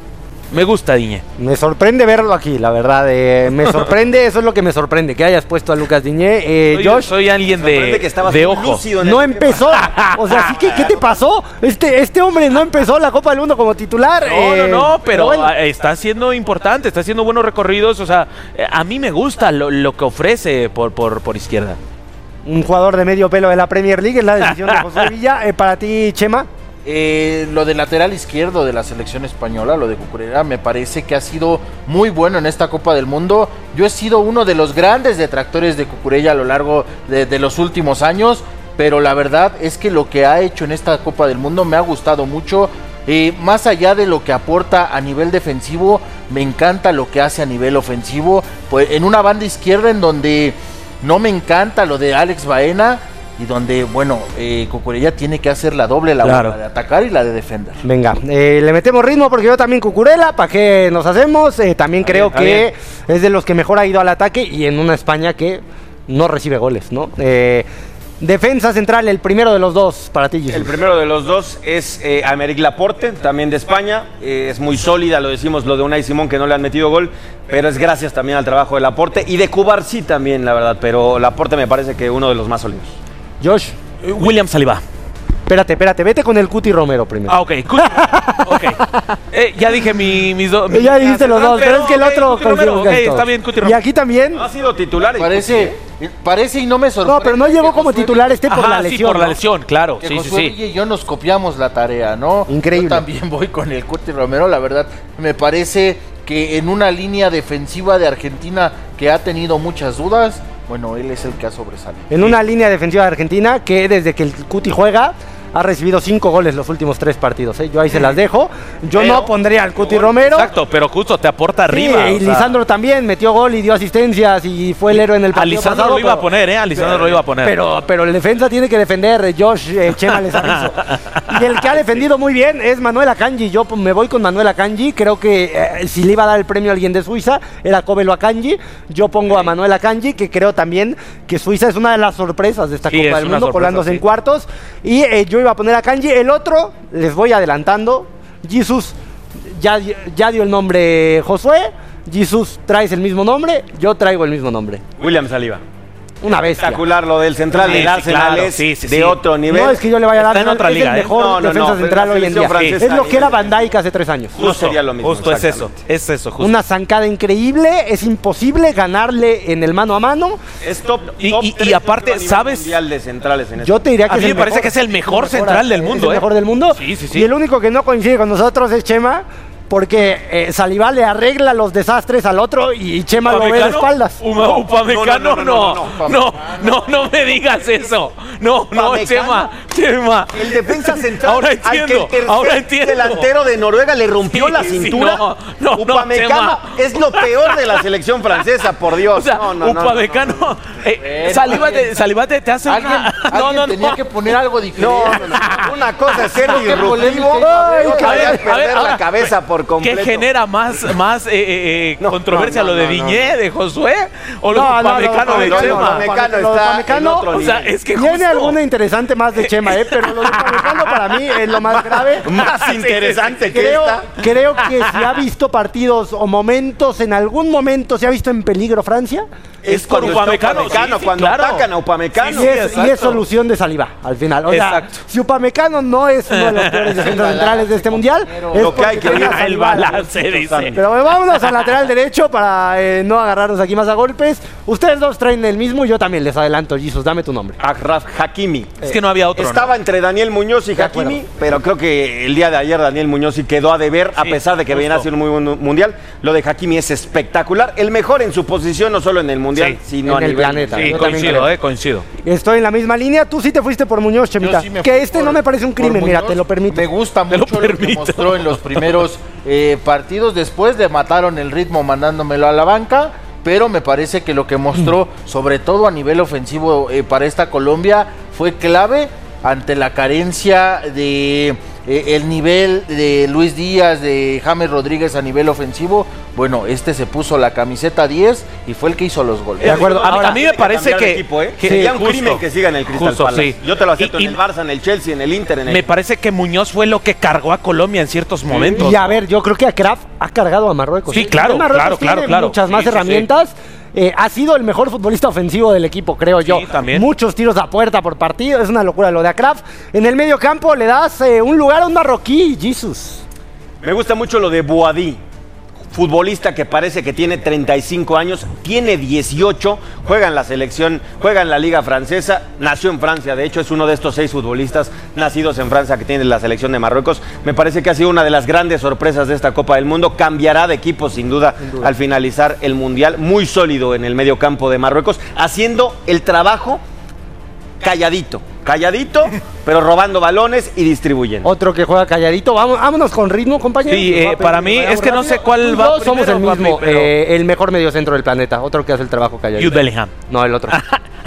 [SPEAKER 4] Me gusta, Diñé.
[SPEAKER 3] Me sorprende verlo aquí, la verdad. Eh, me sorprende, eso es lo que me sorprende, que hayas puesto a Lucas Diñé. Eh,
[SPEAKER 4] soy,
[SPEAKER 3] Josh,
[SPEAKER 4] soy alguien de, de ojo.
[SPEAKER 3] No empezó. O sea, ¿sí que, ¿qué te pasó? Este, este hombre no empezó la Copa del Mundo como titular.
[SPEAKER 4] No,
[SPEAKER 3] eh,
[SPEAKER 4] no, no, pero, pero bueno.
[SPEAKER 3] está
[SPEAKER 4] siendo importante, está haciendo buenos recorridos. O sea, a mí me gusta lo, lo que ofrece por, por, por izquierda.
[SPEAKER 3] Un jugador de medio pelo de la Premier League, es la decisión de José Villa. Eh, para ti, Chema.
[SPEAKER 1] Eh, lo del lateral izquierdo de la selección española, lo de Cucurella, me parece que ha sido muy bueno en esta Copa del Mundo. Yo he sido uno de los grandes detractores de Cucurella a lo largo de, de los últimos años, pero la verdad es que lo que ha hecho en esta Copa del Mundo me ha gustado mucho. Eh, más allá de lo que aporta a nivel defensivo, me encanta lo que hace a nivel ofensivo, pues en una banda izquierda en donde no me encanta lo de Alex Baena, y donde, bueno, eh, Cucurella tiene que hacer la doble labor, claro, la de atacar y la de defender.
[SPEAKER 3] Venga, eh, le metemos ritmo porque yo también Cucurella, ¿para qué nos hacemos? Eh, también creo bien, que bien. Es de los que mejor ha ido al ataque y en una España que no recibe goles, ¿no? Eh, defensa central, el primero de los dos para ti, Jesús.
[SPEAKER 2] El primero de los dos es eh, Aymeric Laporte, también de España. Eh, es muy sólida, lo decimos, lo de Unai Simón, que no le han metido gol, pero es gracias también al trabajo de Laporte y de Cubar sí también, la verdad, pero Laporte me parece que uno de los más sólidos.
[SPEAKER 3] Josh.
[SPEAKER 4] William Saliba.
[SPEAKER 3] Espérate, espérate, vete con el Cuti Romero primero.
[SPEAKER 4] Ah, ok. Cuti, okay. Eh, ya dije mi, mis dos.
[SPEAKER 3] Ya dijiste los dos, pero es que el
[SPEAKER 4] okay,
[SPEAKER 3] otro.
[SPEAKER 4] Cuti Romero, okay, está bien, Cuti Romero.
[SPEAKER 3] Y aquí también.
[SPEAKER 2] No ha sido titular.
[SPEAKER 1] Parece, parece y no me sorprende.
[SPEAKER 3] No, pero no llegó como titular este por
[SPEAKER 4] Ajá,
[SPEAKER 3] la lesión.
[SPEAKER 4] Sí, por
[SPEAKER 3] ¿no?
[SPEAKER 4] la lesión, claro.
[SPEAKER 1] Que
[SPEAKER 4] sí,
[SPEAKER 1] Josué
[SPEAKER 4] sí,
[SPEAKER 1] Villa y yo nos copiamos la tarea, ¿no?
[SPEAKER 3] Increíble.
[SPEAKER 1] Yo también voy con el Cuti Romero, la verdad. Me parece que en una línea defensiva de Argentina que ha tenido muchas dudas, bueno, él es el que ha sobresalido.
[SPEAKER 3] En una línea defensiva de Argentina que desde que el Cuti juega ha recibido cinco goles los últimos tres partidos, ¿eh? Yo ahí se las dejo. Yo pero, no pondría al Cuti Romero.
[SPEAKER 4] Exacto, pero justo te aporta arriba.
[SPEAKER 3] Sí, y Lisandro sea. también metió gol y dio asistencias y fue el héroe en el partido.
[SPEAKER 4] A Lisandro
[SPEAKER 3] pasado,
[SPEAKER 4] lo iba
[SPEAKER 3] pero,
[SPEAKER 4] a poner, ¿eh? A Lisandro
[SPEAKER 3] pero,
[SPEAKER 4] lo iba a poner.
[SPEAKER 3] Pero, pero el defensa tiene que defender, Josh, eh, Chema les aviso. Y el que ha defendido muy bien es Manuel Akanji. Yo me voy con Manuel Akanji. Creo que eh, si le iba a dar el premio a alguien de Suiza, era Kobelo Akanji. Yo pongo a Manuel Akanji, que creo también que Suiza es una de las sorpresas de esta sí, Copa del Mundo, colándose sí. en cuartos. Y eh, yo iba a poner a Akanji. El otro, les voy adelantando, Jesús ya, ya dio el nombre Josué, Jesús traes el mismo nombre, yo traigo el mismo nombre.
[SPEAKER 2] William Saliba.
[SPEAKER 3] Una bestia.
[SPEAKER 2] Espectacular lo del central,
[SPEAKER 4] sí,
[SPEAKER 2] del Arsenal
[SPEAKER 4] claro,
[SPEAKER 2] es
[SPEAKER 4] sí, sí,
[SPEAKER 2] de
[SPEAKER 4] sí.
[SPEAKER 2] otro nivel.
[SPEAKER 3] No es que yo le vaya a dar,
[SPEAKER 4] está en otra
[SPEAKER 3] es
[SPEAKER 4] liga,
[SPEAKER 3] el mejor
[SPEAKER 2] ¿eh? no, no,
[SPEAKER 3] defensa
[SPEAKER 2] no,
[SPEAKER 3] central hoy en día. Es lo que era Van Dijk hace tres años.
[SPEAKER 2] Justo, no sería lo mismo.
[SPEAKER 4] Justo es eso, es eso. Justo.
[SPEAKER 3] Una zancada increíble, es imposible ganarle en el mano a mano.
[SPEAKER 2] Es top,
[SPEAKER 4] y,
[SPEAKER 2] top
[SPEAKER 4] y, y aparte, ¿sabes?
[SPEAKER 2] Mundial de centrales en
[SPEAKER 3] yo
[SPEAKER 2] este.
[SPEAKER 3] te diría que
[SPEAKER 4] a
[SPEAKER 3] es
[SPEAKER 4] mí
[SPEAKER 3] el
[SPEAKER 4] me parece
[SPEAKER 3] mejor,
[SPEAKER 4] que es el mejor
[SPEAKER 3] es
[SPEAKER 4] central del mundo.
[SPEAKER 3] Es el
[SPEAKER 4] ¿eh?
[SPEAKER 3] mejor del mundo.
[SPEAKER 4] Sí, sí, sí.
[SPEAKER 3] Y el único que no coincide con nosotros es Chema. Porque eh, Saliba le arregla los desastres al otro y Chema lo ve de espaldas.
[SPEAKER 4] Uma, Upamecano, no, no, no, no, no, no me digas eso. No, no, Chema, Chema.
[SPEAKER 2] El defensa central.
[SPEAKER 4] Ahora entiendo,
[SPEAKER 2] al que el
[SPEAKER 4] ahora entiendo.
[SPEAKER 2] delantero de Noruega le rompió
[SPEAKER 4] sí,
[SPEAKER 2] la cintura.
[SPEAKER 4] Sí, no, no,
[SPEAKER 2] Upamecano
[SPEAKER 4] no,
[SPEAKER 2] es lo peor de la selección francesa, por Dios.
[SPEAKER 4] O sea,
[SPEAKER 2] no, no,
[SPEAKER 4] Upamecano,
[SPEAKER 2] no, no, no.
[SPEAKER 4] Eh, Saliba, te, Saliba te, te hace
[SPEAKER 1] ¿Alguien,
[SPEAKER 4] una...
[SPEAKER 1] ¿alguien
[SPEAKER 4] No, no,
[SPEAKER 1] tenía
[SPEAKER 4] no.
[SPEAKER 1] que poner algo diferente?
[SPEAKER 2] No, no, no. Una cosa es ser disruptivo.
[SPEAKER 3] Ay,
[SPEAKER 2] Otra
[SPEAKER 3] a ver,
[SPEAKER 2] es perder
[SPEAKER 4] ahora,
[SPEAKER 2] la cabeza por completo.
[SPEAKER 4] ¿Qué genera más, más eh, eh,
[SPEAKER 2] no,
[SPEAKER 4] controversia?
[SPEAKER 2] no, no,
[SPEAKER 4] ¿Lo de
[SPEAKER 2] no,
[SPEAKER 4] Diñé,
[SPEAKER 2] no.
[SPEAKER 4] de Josué? ¿O lo
[SPEAKER 3] No,
[SPEAKER 4] de
[SPEAKER 3] no,
[SPEAKER 4] Upamecano
[SPEAKER 3] no,
[SPEAKER 4] de
[SPEAKER 3] no, no,
[SPEAKER 4] Chema?
[SPEAKER 3] no,
[SPEAKER 2] Upamecano
[SPEAKER 3] Lo de
[SPEAKER 2] está
[SPEAKER 3] Upamecano,
[SPEAKER 2] en otro
[SPEAKER 4] o sea,
[SPEAKER 2] nivel.
[SPEAKER 4] es que
[SPEAKER 3] Tiene
[SPEAKER 4] justo...
[SPEAKER 3] alguna interesante más de Chema, ¿eh? Pero lo de Upamecano para mí es lo más grave.
[SPEAKER 2] Más interesante que
[SPEAKER 3] creo,
[SPEAKER 2] esta.
[SPEAKER 3] creo que si ha visto partidos o momentos, en algún momento se ha visto en peligro Francia.
[SPEAKER 2] Es
[SPEAKER 4] con
[SPEAKER 2] cuando
[SPEAKER 4] Upamecano,
[SPEAKER 2] está Upamecano,
[SPEAKER 4] sí, sí,
[SPEAKER 2] cuando
[SPEAKER 4] claro.
[SPEAKER 2] atacan a Upamecano.
[SPEAKER 3] Y es,
[SPEAKER 4] Sí,
[SPEAKER 3] y es solución de Saliba al final. O sea,
[SPEAKER 4] Exacto.
[SPEAKER 3] si Upamecano no es uno de los peores defensas centrales de este mundial, es
[SPEAKER 2] Lo que hay
[SPEAKER 3] porque
[SPEAKER 2] que
[SPEAKER 3] tiene a
[SPEAKER 2] ver,
[SPEAKER 4] El
[SPEAKER 3] Saliba.
[SPEAKER 4] balance, dice.
[SPEAKER 3] Pero bueno, vámonos al lateral derecho para eh, no agarrarnos aquí más a golpes. Ustedes dos traen el mismo, yo también les adelanto. Jesus, dame tu nombre.
[SPEAKER 2] Achraf Hakimi.
[SPEAKER 4] Es que no había otro,
[SPEAKER 2] Estaba
[SPEAKER 4] ¿no?
[SPEAKER 2] entre Daniel Muñoz y
[SPEAKER 3] De
[SPEAKER 2] Hakimi,
[SPEAKER 3] acuerdo.
[SPEAKER 2] pero creo que el día de ayer Daniel Muñoz sí quedó a deber, a
[SPEAKER 4] Sí,
[SPEAKER 2] pesar de que
[SPEAKER 4] justo.
[SPEAKER 2] venía a ser un muy buen mundial. Lo de Hakimi es espectacular. El mejor en su posición, no solo en el mundial,
[SPEAKER 4] Sí,
[SPEAKER 2] sino
[SPEAKER 3] en
[SPEAKER 2] a
[SPEAKER 3] el
[SPEAKER 2] nivel
[SPEAKER 3] planeta.
[SPEAKER 4] Sí,
[SPEAKER 3] Yo también
[SPEAKER 4] coincido,
[SPEAKER 3] creo.
[SPEAKER 4] eh, coincido.
[SPEAKER 3] Estoy en la misma línea. Tú sí te fuiste por Muñoz, Chemita.
[SPEAKER 1] Yo sí me
[SPEAKER 3] que
[SPEAKER 1] fui
[SPEAKER 3] este
[SPEAKER 1] por-
[SPEAKER 3] no me parece un
[SPEAKER 1] por
[SPEAKER 3] crimen, mira,
[SPEAKER 1] Muñoz.
[SPEAKER 3] te lo permito.
[SPEAKER 1] Me gusta
[SPEAKER 4] Te lo
[SPEAKER 1] mucho lo, que
[SPEAKER 4] permito.
[SPEAKER 1] mostró en los primeros eh, partidos. Después de mataron el ritmo mandándomelo a la banca. pero me parece que lo que mostró, sobre todo a nivel ofensivo eh, para esta Colombia, fue clave ante la carencia de eh, el nivel de Luis Díaz, de James Rodríguez a nivel ofensivo. Bueno, este se puso la camiseta diez y fue el que hizo los goles.
[SPEAKER 2] De acuerdo.
[SPEAKER 4] Ahora, a mí me parece que,
[SPEAKER 2] equipo, ¿eh?
[SPEAKER 4] que
[SPEAKER 2] sería un
[SPEAKER 4] justo,
[SPEAKER 2] crimen que siga en el Crystal
[SPEAKER 4] justo,
[SPEAKER 2] Palace.
[SPEAKER 4] Sí.
[SPEAKER 2] Yo te lo acepto
[SPEAKER 4] y,
[SPEAKER 2] en el Barça, en el Chelsea, en el Inter, en el...
[SPEAKER 4] Me parece que Muñoz fue lo que cargó a Colombia en ciertos momentos.
[SPEAKER 3] Y a ver, yo creo que a Kraft ha cargado a Marruecos.
[SPEAKER 4] Sí,
[SPEAKER 3] ¿eh?
[SPEAKER 4] claro,
[SPEAKER 3] Marruecos
[SPEAKER 4] claro,
[SPEAKER 3] tiene
[SPEAKER 4] claro, claro.
[SPEAKER 3] muchas más
[SPEAKER 4] Sí, sí,
[SPEAKER 3] herramientas. Sí. Eh, ha sido el mejor futbolista ofensivo del equipo, creo yo.
[SPEAKER 4] Sí, también.
[SPEAKER 3] Muchos tiros a puerta por partido, es una locura lo de Kraft. En el medio campo le das eh, un lugar a un marroquí, Jesus.
[SPEAKER 2] Me gusta mucho lo de Boadí, futbolista que parece que tiene treinta y cinco años, tiene dieciocho, juega en la selección, juega en la liga francesa, nació en Francia, de hecho es uno de estos seis futbolistas nacidos en Francia que tiene la selección de Marruecos. Me parece que ha sido una de las grandes sorpresas de esta Copa del Mundo, cambiará de equipo sin duda, sin duda. al finalizar el Mundial, muy sólido en el medio campo de Marruecos, haciendo el trabajo calladito. Calladito, pero robando balones y distribuyendo.
[SPEAKER 3] Otro que juega calladito. Vamos, vámonos con ritmo, compañeros.
[SPEAKER 4] Sí, eh, para mí es que no sé cuál va
[SPEAKER 3] Todos somos el
[SPEAKER 4] primero,
[SPEAKER 3] mismo,
[SPEAKER 4] papi, pero...
[SPEAKER 3] eh, el mejor mediocentro del planeta. Otro que hace el trabajo calladito.
[SPEAKER 4] Jude Bellingham.
[SPEAKER 3] No, el otro.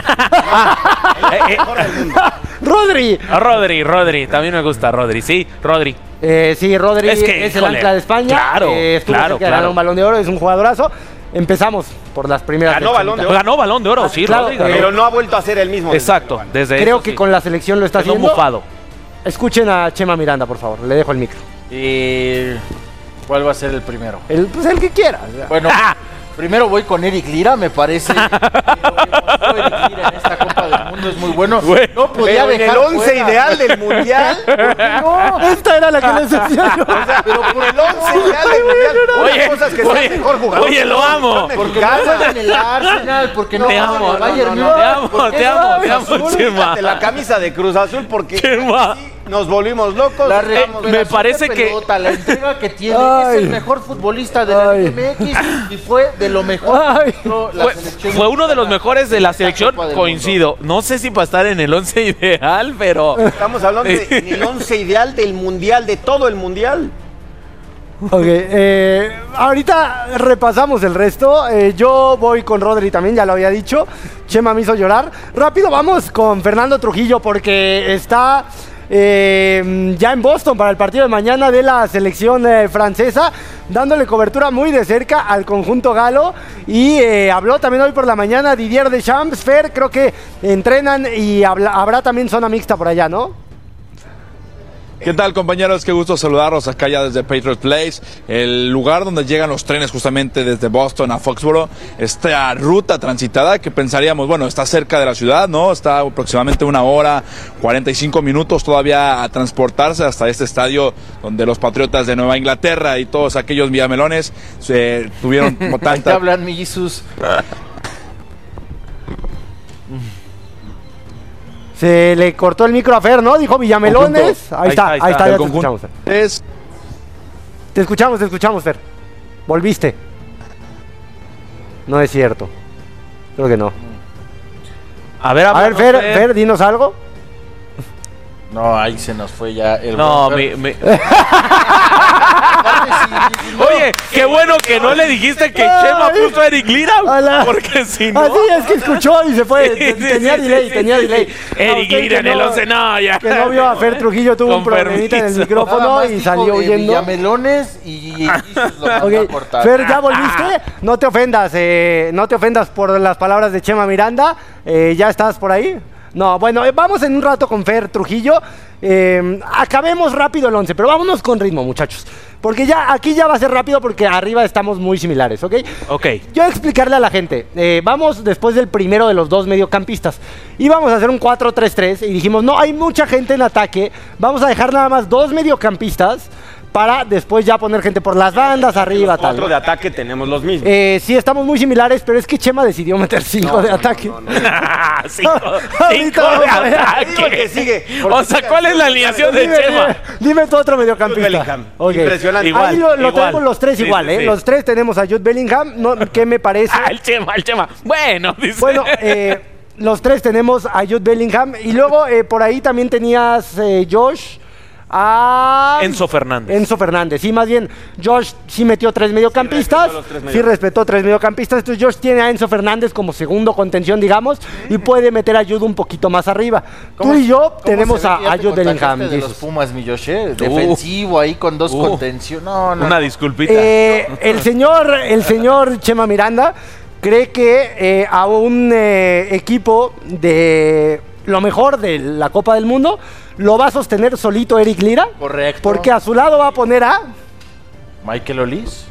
[SPEAKER 3] Rodri.
[SPEAKER 4] Rodri, Rodri. También me gusta Rodri. Sí, Rodri.
[SPEAKER 3] Eh, sí, Rodri
[SPEAKER 4] es, que,
[SPEAKER 3] es el ancla de España.
[SPEAKER 4] Claro,
[SPEAKER 3] eh, estuvo
[SPEAKER 4] claro,
[SPEAKER 3] que
[SPEAKER 4] claro.
[SPEAKER 3] ganó un Balón de Oro, es un jugadorazo. Empezamos por las primeras.
[SPEAKER 2] Ganó Balón de Oro.
[SPEAKER 4] Ganó Balón de Oro, sí,
[SPEAKER 3] claro,
[SPEAKER 4] Rodri.
[SPEAKER 3] eh,
[SPEAKER 2] Pero no ha vuelto a ser el mismo.
[SPEAKER 4] Exacto. Desde
[SPEAKER 3] Creo
[SPEAKER 4] eso,
[SPEAKER 3] que
[SPEAKER 4] sí.
[SPEAKER 3] con la selección lo está
[SPEAKER 4] Quedó
[SPEAKER 3] haciendo.
[SPEAKER 4] mofado.
[SPEAKER 3] Escuchen a Chema Miranda, por favor. Le dejo el micro.
[SPEAKER 1] Eh, ¿Cuál va a ser el primero?
[SPEAKER 3] El, pues el que quiera.
[SPEAKER 1] Bueno, primero voy con Eric Lira, me parece que lo que mostró Eric Lira en esta Copa del Mundo es muy bueno.
[SPEAKER 2] No podía dejar el once ideal del Mundial.
[SPEAKER 3] No, esta era la que les decía yo.
[SPEAKER 2] O sea, pero por el once ideal del Mundial.
[SPEAKER 4] Oye,
[SPEAKER 2] cosas que
[SPEAKER 4] oye,
[SPEAKER 2] sea mejor jugador.
[SPEAKER 4] oye, lo amo.
[SPEAKER 1] Porque no juega en el Arsenal, porque no
[SPEAKER 4] Te
[SPEAKER 1] juega
[SPEAKER 4] amo,
[SPEAKER 1] en el Bayern
[SPEAKER 4] no, no,
[SPEAKER 1] Múnich,
[SPEAKER 4] te amo,
[SPEAKER 1] ¿por qué
[SPEAKER 4] te
[SPEAKER 1] no?
[SPEAKER 4] amo, te amo, Chema.
[SPEAKER 2] Quítate la camisa de Cruz Azul porque
[SPEAKER 4] Chema.
[SPEAKER 2] sí, nos volvimos locos.
[SPEAKER 1] La
[SPEAKER 4] Eh, me parece
[SPEAKER 1] de
[SPEAKER 4] que-
[SPEAKER 1] pelota, la entrega que tiene,
[SPEAKER 3] Ay.
[SPEAKER 1] es el mejor futbolista de la
[SPEAKER 3] Ay.
[SPEAKER 1] M X y fue de lo mejor.
[SPEAKER 3] Ay.
[SPEAKER 1] que mostró la
[SPEAKER 4] Fue,
[SPEAKER 1] selección
[SPEAKER 4] fue uno de los
[SPEAKER 1] mexicana
[SPEAKER 4] mejores de la
[SPEAKER 1] en esta
[SPEAKER 4] selección,
[SPEAKER 1] Copa del
[SPEAKER 4] coincido. No sé si para estar en el once ideal, pero...
[SPEAKER 2] Estamos hablando de en el once ideal del Mundial, de todo el Mundial.
[SPEAKER 3] Ok, eh, ahorita repasamos el resto. Eh, yo voy con Rodri también, ya lo había dicho. Chema me hizo llorar. Rápido vamos con Fernando Trujillo porque está eh, ya en Boston para el partido de mañana de la selección eh, francesa, dándole cobertura muy de cerca al conjunto galo. Y eh, habló también hoy por la mañana Didier Deschamps. Fer, creo que entrenan y habla, habrá también zona mixta por allá, ¿no?
[SPEAKER 14] ¿Qué tal, compañeros? Qué gusto saludarlos acá ya desde Patriot Place, el lugar donde llegan los trenes justamente desde Boston a Foxborough. Esta ruta transitada que pensaríamos, bueno, está cerca de la ciudad, ¿no? Está aproximadamente una hora, cuarenta y cinco minutos todavía a transportarse hasta este estadio donde los Patriotas de Nueva Inglaterra y todos aquellos villamelones se tuvieron como
[SPEAKER 1] Ahí te
[SPEAKER 14] tanta...
[SPEAKER 1] hablan, mi Jesús.
[SPEAKER 3] Se le cortó el micro a Fer, ¿no? Dijo Villamelones. Ahí,
[SPEAKER 4] Ahí
[SPEAKER 3] está,
[SPEAKER 4] está,
[SPEAKER 3] ahí está,
[SPEAKER 14] El
[SPEAKER 3] ya te
[SPEAKER 14] conjunto
[SPEAKER 3] escuchamos. Fer.
[SPEAKER 14] es...
[SPEAKER 3] Te escuchamos, te escuchamos, Fer. Volviste. No es cierto. Creo que no.
[SPEAKER 4] A ver,
[SPEAKER 3] A ver,
[SPEAKER 4] háblanos,
[SPEAKER 3] Fer, Fer, dinos algo.
[SPEAKER 1] No, ahí se nos fue ya el
[SPEAKER 4] No,
[SPEAKER 1] buen
[SPEAKER 4] me,
[SPEAKER 1] Fer.
[SPEAKER 4] me... Oye, qué bueno que no le dijiste que Chema puso a Eric Lira,
[SPEAKER 3] Hola.
[SPEAKER 4] porque si no...
[SPEAKER 3] Así es que escuchó y se fue.
[SPEAKER 4] Sí, sí,
[SPEAKER 3] tenía
[SPEAKER 4] sí,
[SPEAKER 3] delay,
[SPEAKER 4] sí,
[SPEAKER 3] tenía
[SPEAKER 4] sí,
[SPEAKER 3] delay.
[SPEAKER 4] sí.
[SPEAKER 3] A
[SPEAKER 4] Eric
[SPEAKER 3] usted
[SPEAKER 4] Lira
[SPEAKER 3] que
[SPEAKER 4] en el
[SPEAKER 3] no-
[SPEAKER 4] once, no, ya.
[SPEAKER 3] Que no vio a Fer Trujillo, tuvo un
[SPEAKER 4] Con
[SPEAKER 3] problemita en el
[SPEAKER 4] permiso.
[SPEAKER 1] Nada
[SPEAKER 3] micrófono
[SPEAKER 1] más
[SPEAKER 3] y
[SPEAKER 1] dijo
[SPEAKER 3] salió
[SPEAKER 1] de
[SPEAKER 3] huyendo.
[SPEAKER 1] Villamelones y Jesús lo mandó a
[SPEAKER 3] Ok,
[SPEAKER 1] cortar.
[SPEAKER 3] Fer, ¿ya volviste? No te ofendas, eh, no te ofendas por las palabras de Chema Miranda. Eh, ¿Ya estás por ahí? No, bueno, eh, vamos en un rato con Fer Trujillo. Eh, acabemos rápido el once, pero vámonos con ritmo, muchachos. Porque ya aquí ya va a ser rápido porque arriba estamos muy similares, ¿ok?
[SPEAKER 4] Ok.
[SPEAKER 3] Yo explicarle a la gente, eh, vamos después del primero de los dos mediocampistas. Íbamos a hacer un cuatro tres tres y dijimos, no, hay mucha gente en ataque, vamos a dejar nada más dos mediocampistas para después ya poner gente por las bandas, arriba, tal.
[SPEAKER 2] Cuatro de ataque tenemos los mismos.
[SPEAKER 3] Eh, sí, estamos muy similares, pero es que Chema decidió meter cinco
[SPEAKER 2] No,
[SPEAKER 3] de
[SPEAKER 2] no,
[SPEAKER 3] ataque.
[SPEAKER 2] no, no, no.
[SPEAKER 4] cinco,
[SPEAKER 3] Ahorita
[SPEAKER 4] cinco de
[SPEAKER 3] vamos a ver.
[SPEAKER 2] Digo el que
[SPEAKER 4] ataque.
[SPEAKER 2] sigue.
[SPEAKER 4] O sea, ¿cuál es la alineación de
[SPEAKER 3] Dime,
[SPEAKER 4] Chema?
[SPEAKER 3] dime, dime tu otro mediocampista.
[SPEAKER 2] Bellingham.
[SPEAKER 3] Ok.
[SPEAKER 2] Impresionante.
[SPEAKER 3] Ahí
[SPEAKER 4] Igual,
[SPEAKER 3] lo, lo
[SPEAKER 4] igual.
[SPEAKER 3] tenemos los tres
[SPEAKER 4] Sí,
[SPEAKER 3] igual,
[SPEAKER 4] sí,
[SPEAKER 3] ¿eh?
[SPEAKER 4] sí.
[SPEAKER 3] Los tres tenemos a Jude Bellingham, no, ¿qué me parece?
[SPEAKER 4] Ah, el Chema, el Chema. Bueno, dice.
[SPEAKER 3] Bueno, eh, los tres tenemos a Jude Bellingham. Y luego eh, por ahí también tenías eh, Josh, a
[SPEAKER 4] Enzo Fernández.
[SPEAKER 3] Enzo Fernández. Sí, más bien, Josh sí metió tres mediocampistas. Sí, respetó, tres sí respetó tres mediocampistas. Entonces Josh tiene a Enzo Fernández como segundo contención, digamos, y puede meter a Jude un poquito más arriba. Tú y yo tenemos a, a Jude Bellingham.
[SPEAKER 1] De los Pumas, mi Josh, ¿eh? Defensivo uh, ahí con dos uh, contención. No, no.
[SPEAKER 4] Una disculpita.
[SPEAKER 3] Eh, el señor, el señor Chema Miranda cree que eh, a un eh, equipo de lo mejor de la Copa del Mundo lo va a sostener solito Eric Lira.
[SPEAKER 1] Correcto.
[SPEAKER 3] Porque a su lado va a poner a
[SPEAKER 1] Michael Olís.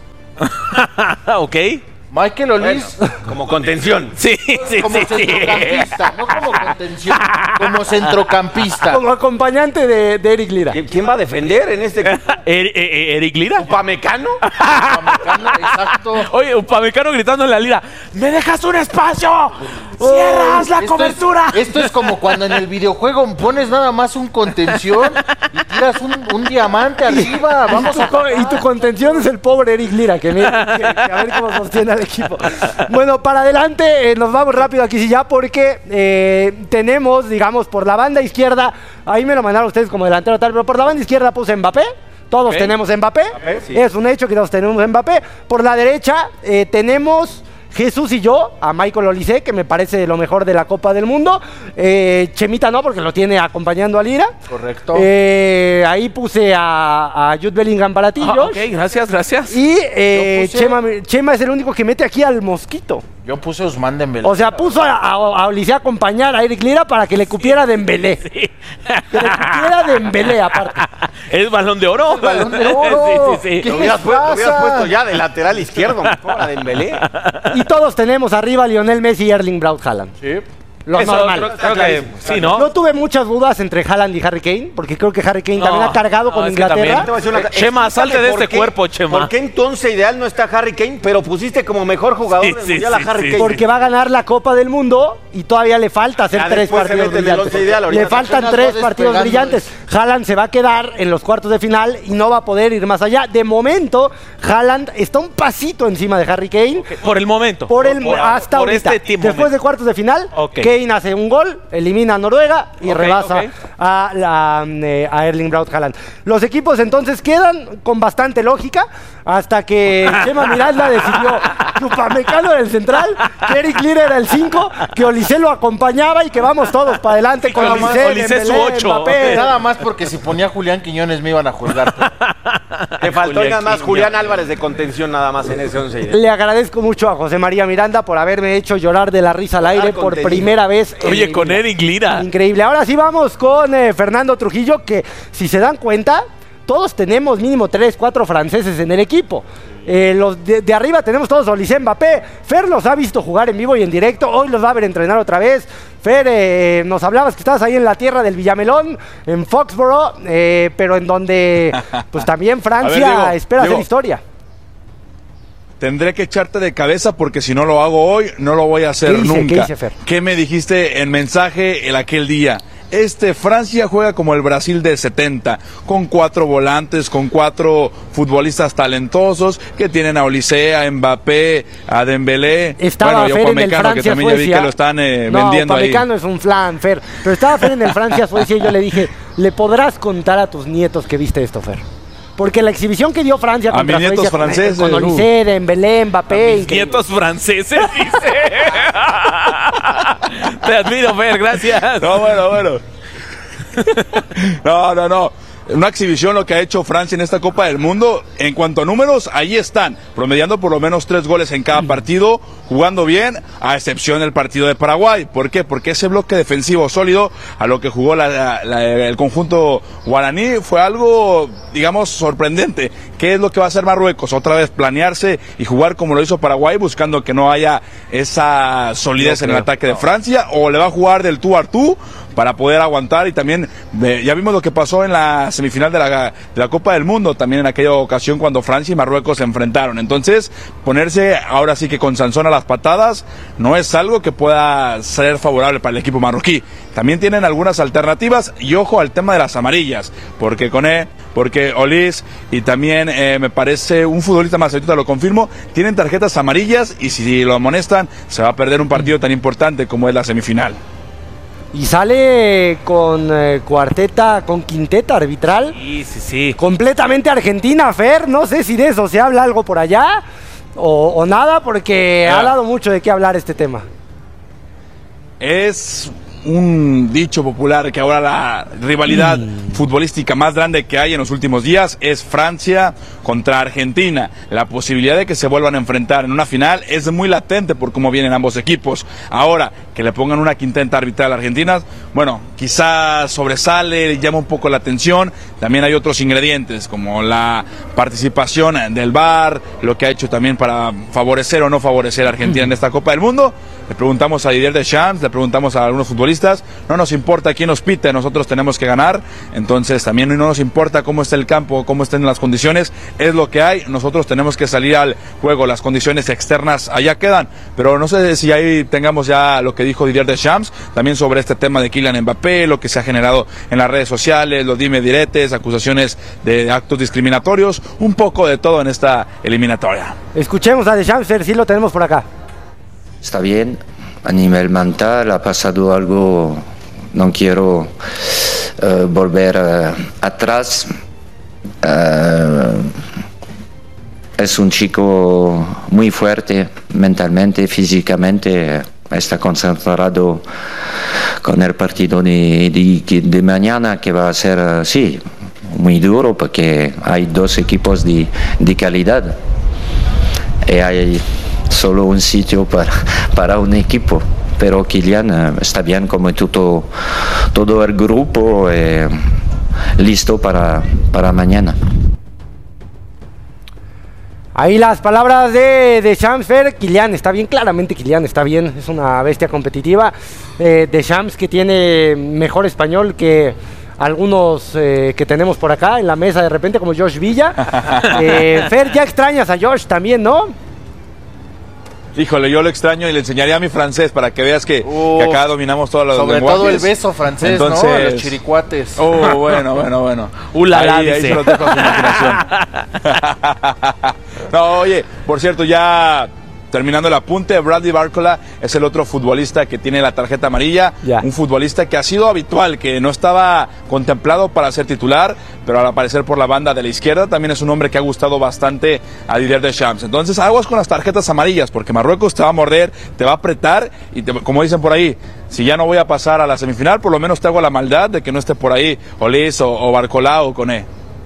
[SPEAKER 4] Ok.
[SPEAKER 1] Michael Olís.
[SPEAKER 2] Bueno, como contención.
[SPEAKER 4] Sí, sí,
[SPEAKER 1] como
[SPEAKER 4] sí.
[SPEAKER 1] centrocampista, sí. No como contención, como centrocampista.
[SPEAKER 3] Como acompañante de, de Eric Lira.
[SPEAKER 2] ¿Quién va a defender en este equipo?
[SPEAKER 4] ¿Eric Lira?
[SPEAKER 2] ¿Upamecano?
[SPEAKER 1] Upamecano, exacto.
[SPEAKER 4] Oye, Upamecano gritando en la Lira, ¡me dejas un espacio! ¡Cierras la
[SPEAKER 1] esto
[SPEAKER 4] cobertura!
[SPEAKER 1] Es, esto es como cuando en el videojuego pones nada más un contención y tiras un, un diamante arriba. Vamos
[SPEAKER 3] y, tu,
[SPEAKER 1] a
[SPEAKER 3] y tu contención es el pobre Eric Lira, que, mira, que, que a ver cómo sostiene al equipo. Bueno, para adelante, eh, nos vamos rápido aquí sí ya, porque eh, tenemos, digamos, por la banda izquierda, ahí me lo mandaron ustedes como delantero tal, pero por la banda izquierda puse Mbappé. Todos okay. tenemos Mbappé, Mbappé sí. Es un hecho que todos tenemos Mbappé. Por la derecha eh, tenemos Jesús y yo, a Michael Olise, que me parece lo mejor de la Copa del Mundo. Eh, Chemita no, porque lo tiene acompañando a Lira.
[SPEAKER 1] Correcto.
[SPEAKER 3] Eh, ahí puse a, a Jude Bellingham para ti,
[SPEAKER 4] ah,
[SPEAKER 3] Josh.
[SPEAKER 4] Ok, gracias, gracias.
[SPEAKER 3] Y eh, puse... Chema, Chema es el único que mete aquí al Mosquito.
[SPEAKER 1] Yo puse a Ousmane Dembélé.
[SPEAKER 3] O sea, puso a, a, a Olise a acompañar a Eric Lira para que le cupiera sí, Dembélé. Sí. Que le cupiera Dembélé, aparte.
[SPEAKER 4] ¿Es balón de oro?
[SPEAKER 1] ¿Es balón de oro?
[SPEAKER 2] Sí, sí, sí. Lo hubieras, puesto, lo hubieras puesto ya de lateral izquierdo, mejor a Dembélé.
[SPEAKER 3] Y todos tenemos arriba a Lionel Messi y Erling Braut Haaland.
[SPEAKER 1] Sí.
[SPEAKER 3] Lo
[SPEAKER 4] Eso,
[SPEAKER 3] normal.
[SPEAKER 4] Creo, creo que, sí, ¿no?
[SPEAKER 3] Yo tuve muchas dudas entre Haaland y Harry Kane, porque creo que Harry Kane no, también ha cargado no, con Inglaterra.
[SPEAKER 4] Una... Chema, salte de este
[SPEAKER 2] qué,
[SPEAKER 4] cuerpo, Chema.
[SPEAKER 2] ¿Por qué entonces ideal no está Harry Kane, pero pusiste como mejor jugador sí, del sí, mundial sí, a Harry sí, Kane?
[SPEAKER 3] Porque va a ganar la Copa del Mundo y todavía le falta hacer ya tres partidos brillantes. Ideal, le faltan tres partidos brillantes. Haaland se va a quedar en los cuartos de final y no va a poder ir más allá. De momento, Haaland está un pasito encima de Harry Kane.
[SPEAKER 4] Okay. Por el momento.
[SPEAKER 3] Por el,
[SPEAKER 4] por,
[SPEAKER 3] hasta
[SPEAKER 4] por
[SPEAKER 3] ahorita.
[SPEAKER 4] Este
[SPEAKER 3] Después momento. de cuartos de final, okay. Kane hace un gol, elimina a Noruega y okay, rebasa okay. A, la, eh, a Erling Braut Haaland. Los equipos entonces quedan con bastante lógica hasta que Chema Miranda decidió que Upamecano era el central, que Eric Lira era el cinco, que Olise lo acompañaba y que vamos todos para adelante con Olise,
[SPEAKER 4] Olise su ocho.
[SPEAKER 1] Nada más porque si ponía Julián Quiñones me iban a juzgar.
[SPEAKER 2] Te faltó Julián nada más Quiñones. Julián Álvarez de contención nada más en ese once.
[SPEAKER 3] Le agradezco mucho a José María Miranda por haberme hecho llorar de la risa al aire por primera vez.
[SPEAKER 4] Oye, con Eric Lira.
[SPEAKER 3] Increíble. Ahora sí vamos con eh, Fernando Trujillo, que si se dan cuenta, todos tenemos mínimo tres, cuatro franceses en el equipo. Eh, los de, de arriba tenemos todos Olise, Mbappé. Fer los ha visto jugar en vivo y en directo. Hoy los va a ver entrenar otra vez. Fer, eh, nos hablabas que estabas ahí en la tierra del Villamelón, en Foxborough, eh, pero en donde pues también Francia ver, Diego, espera Diego. hacer historia.
[SPEAKER 14] Tendré que echarte de cabeza porque si no lo hago hoy, no lo voy a hacer
[SPEAKER 3] ¿Qué hice,
[SPEAKER 14] nunca.
[SPEAKER 3] ¿Qué, hice, Fer?
[SPEAKER 14] ¿Qué me dijiste en mensaje en aquel día? Este Francia juega como el Brasil de setenta, con cuatro volantes, con cuatro futbolistas talentosos que tienen a Olise, a Mbappé, a Dembélé.
[SPEAKER 3] Estaba
[SPEAKER 14] bueno,
[SPEAKER 3] Fer en el Francia,
[SPEAKER 14] que también
[SPEAKER 3] Suecia.
[SPEAKER 14] Ya vi que lo están eh,
[SPEAKER 3] no,
[SPEAKER 14] vendiendo ahí.
[SPEAKER 3] No, es un flan, Fer. Pero estaba Fer en el Francia, Suecia y yo le dije, ¿le podrás contar a tus nietos que viste esto, Fer? Porque la exhibición que dio Francia
[SPEAKER 14] a
[SPEAKER 3] contra
[SPEAKER 14] mis nietos
[SPEAKER 3] Suecia
[SPEAKER 14] franceses,
[SPEAKER 3] con, con Olise, Dembélé, Mbappé.
[SPEAKER 4] A mis nietos franceses, dice. Te admiro, Fer, gracias.
[SPEAKER 14] No, bueno, bueno. No, no, no. Una exhibición lo que ha hecho Francia en esta Copa del Mundo. En cuanto a números, ahí están, promediando por lo menos tres goles en cada partido, jugando bien, a excepción del partido de Paraguay. ¿Por qué? Porque ese bloque defensivo sólido a lo que jugó la, la, el conjunto guaraní fue algo, digamos, sorprendente. ¿Qué es lo que va a hacer Marruecos? Otra vez planearse y jugar como lo hizo Paraguay, buscando que no haya esa solidez no, en el ataque de Francia, o le va a jugar del tú a tú para poder aguantar. Y también eh, ya vimos lo que pasó en la semifinal de la, de la Copa del Mundo, también en aquella ocasión cuando Francia y Marruecos se enfrentaron. Entonces, ponerse ahora sí que con Sansón a las patadas no es algo que pueda ser favorable para el equipo marroquí. También tienen algunas alternativas, y ojo al tema de las amarillas, porque Koné, porque Olise y también eh, me parece un futbolista más, ahorita lo confirmo, tienen tarjetas amarillas, y si lo amonestan se va a perder un partido tan importante como es la semifinal.
[SPEAKER 3] Y sale con eh, cuarteta, con quinteta arbitral.
[SPEAKER 4] Sí, sí, sí.
[SPEAKER 3] Completamente argentina, Fer. No sé si de eso se habla algo por allá o, o nada, porque ah. ha dado mucho de qué hablar este tema.
[SPEAKER 14] Es un dicho popular que ahora la rivalidad mm. futbolística más grande que hay en los últimos días es Francia contra Argentina. La posibilidad de que se vuelvan a enfrentar en una final es muy latente por cómo vienen ambos equipos. Ahora, que le pongan una quinteta arbitral a Argentina, bueno, quizás sobresale, llama un poco la atención. También hay otros ingredientes, como la participación del V A R, lo que ha hecho también para favorecer o no favorecer a Argentina en esta Copa del Mundo. Le preguntamos a Didier Deschamps, le preguntamos a algunos futbolistas, no nos importa quién nos pite, nosotros tenemos que ganar, entonces también no nos importa cómo esté el campo, cómo estén las condiciones, es lo que hay, nosotros tenemos que salir al juego, las condiciones externas allá quedan, pero no sé si ahí tengamos ya lo que dijo Didier Deschamps, también sobre este tema de Kylian Mbappé, lo que se ha generado en las redes sociales, los dime diretes, acusaciones de actos discriminatorios, un poco de todo en esta eliminatoria.
[SPEAKER 3] Escuchemos a Deschamps, sí lo tenemos por acá.
[SPEAKER 15] Está bien, a nivel mental ha pasado algo, no quiero uh, volver uh, atrás. Uh, es un chico muy fuerte mentalmente, físicamente, está concentrado con el partido de, de, de mañana que va a ser, uh, sí, muy duro porque hay dos equipos de, de calidad y hay solo un sitio para, para un equipo, pero Kylian eh, está bien como todo, todo el grupo eh, listo para, para mañana.
[SPEAKER 3] Ahí las palabras de, de Deschamps. Kylian está bien, claramente Kylian está bien, es una bestia competitiva. eh, Deschamps, que tiene mejor español que algunos eh, que tenemos por acá en la mesa de repente, como Josh Villa. eh, Fer, ya extrañas a Josh también, ¿no?
[SPEAKER 14] Híjole, yo lo extraño y le enseñaría a mi francés para que veas que, uh, que acá dominamos todos los
[SPEAKER 1] sobre
[SPEAKER 14] lenguajes.
[SPEAKER 1] Sobre todo el beso francés, entonces, ¿no? Los chiricuates.
[SPEAKER 14] Oh, bueno, bueno, bueno.
[SPEAKER 4] Ulala,
[SPEAKER 14] ahí, ahí se lo dejo a su imaginación. No, oye, por cierto, ya terminando el apunte, Bradley Barcola es el otro futbolista que tiene la tarjeta amarilla, ya. Un futbolista que ha sido habitual, que no estaba contemplado para ser titular, pero al aparecer por la banda de la izquierda también es un hombre que ha gustado bastante a Didier Deschamps. Entonces aguas con las tarjetas amarillas, porque Marruecos te va a morder, te va a apretar y te, como dicen por ahí, si ya no voy a pasar a la semifinal, por lo menos te hago la maldad de que no esté por ahí Olis o, o Barcola o Koné.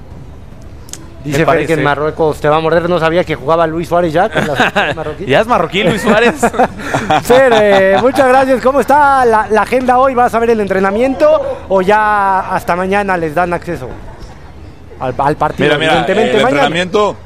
[SPEAKER 3] Dice Fer que en Marruecos te va a morder, no sabía que jugaba Luis Suárez ya con las marroquíes.
[SPEAKER 4] ¿Ya es marroquí Luis Suárez?
[SPEAKER 3] Fer, eh, muchas gracias. ¿Cómo está la, la agenda hoy? ¿Vas a ver el entrenamiento o ya hasta mañana les dan acceso al, al partido?
[SPEAKER 14] Mira, mira, Evidentemente, el mañana. entrenamiento...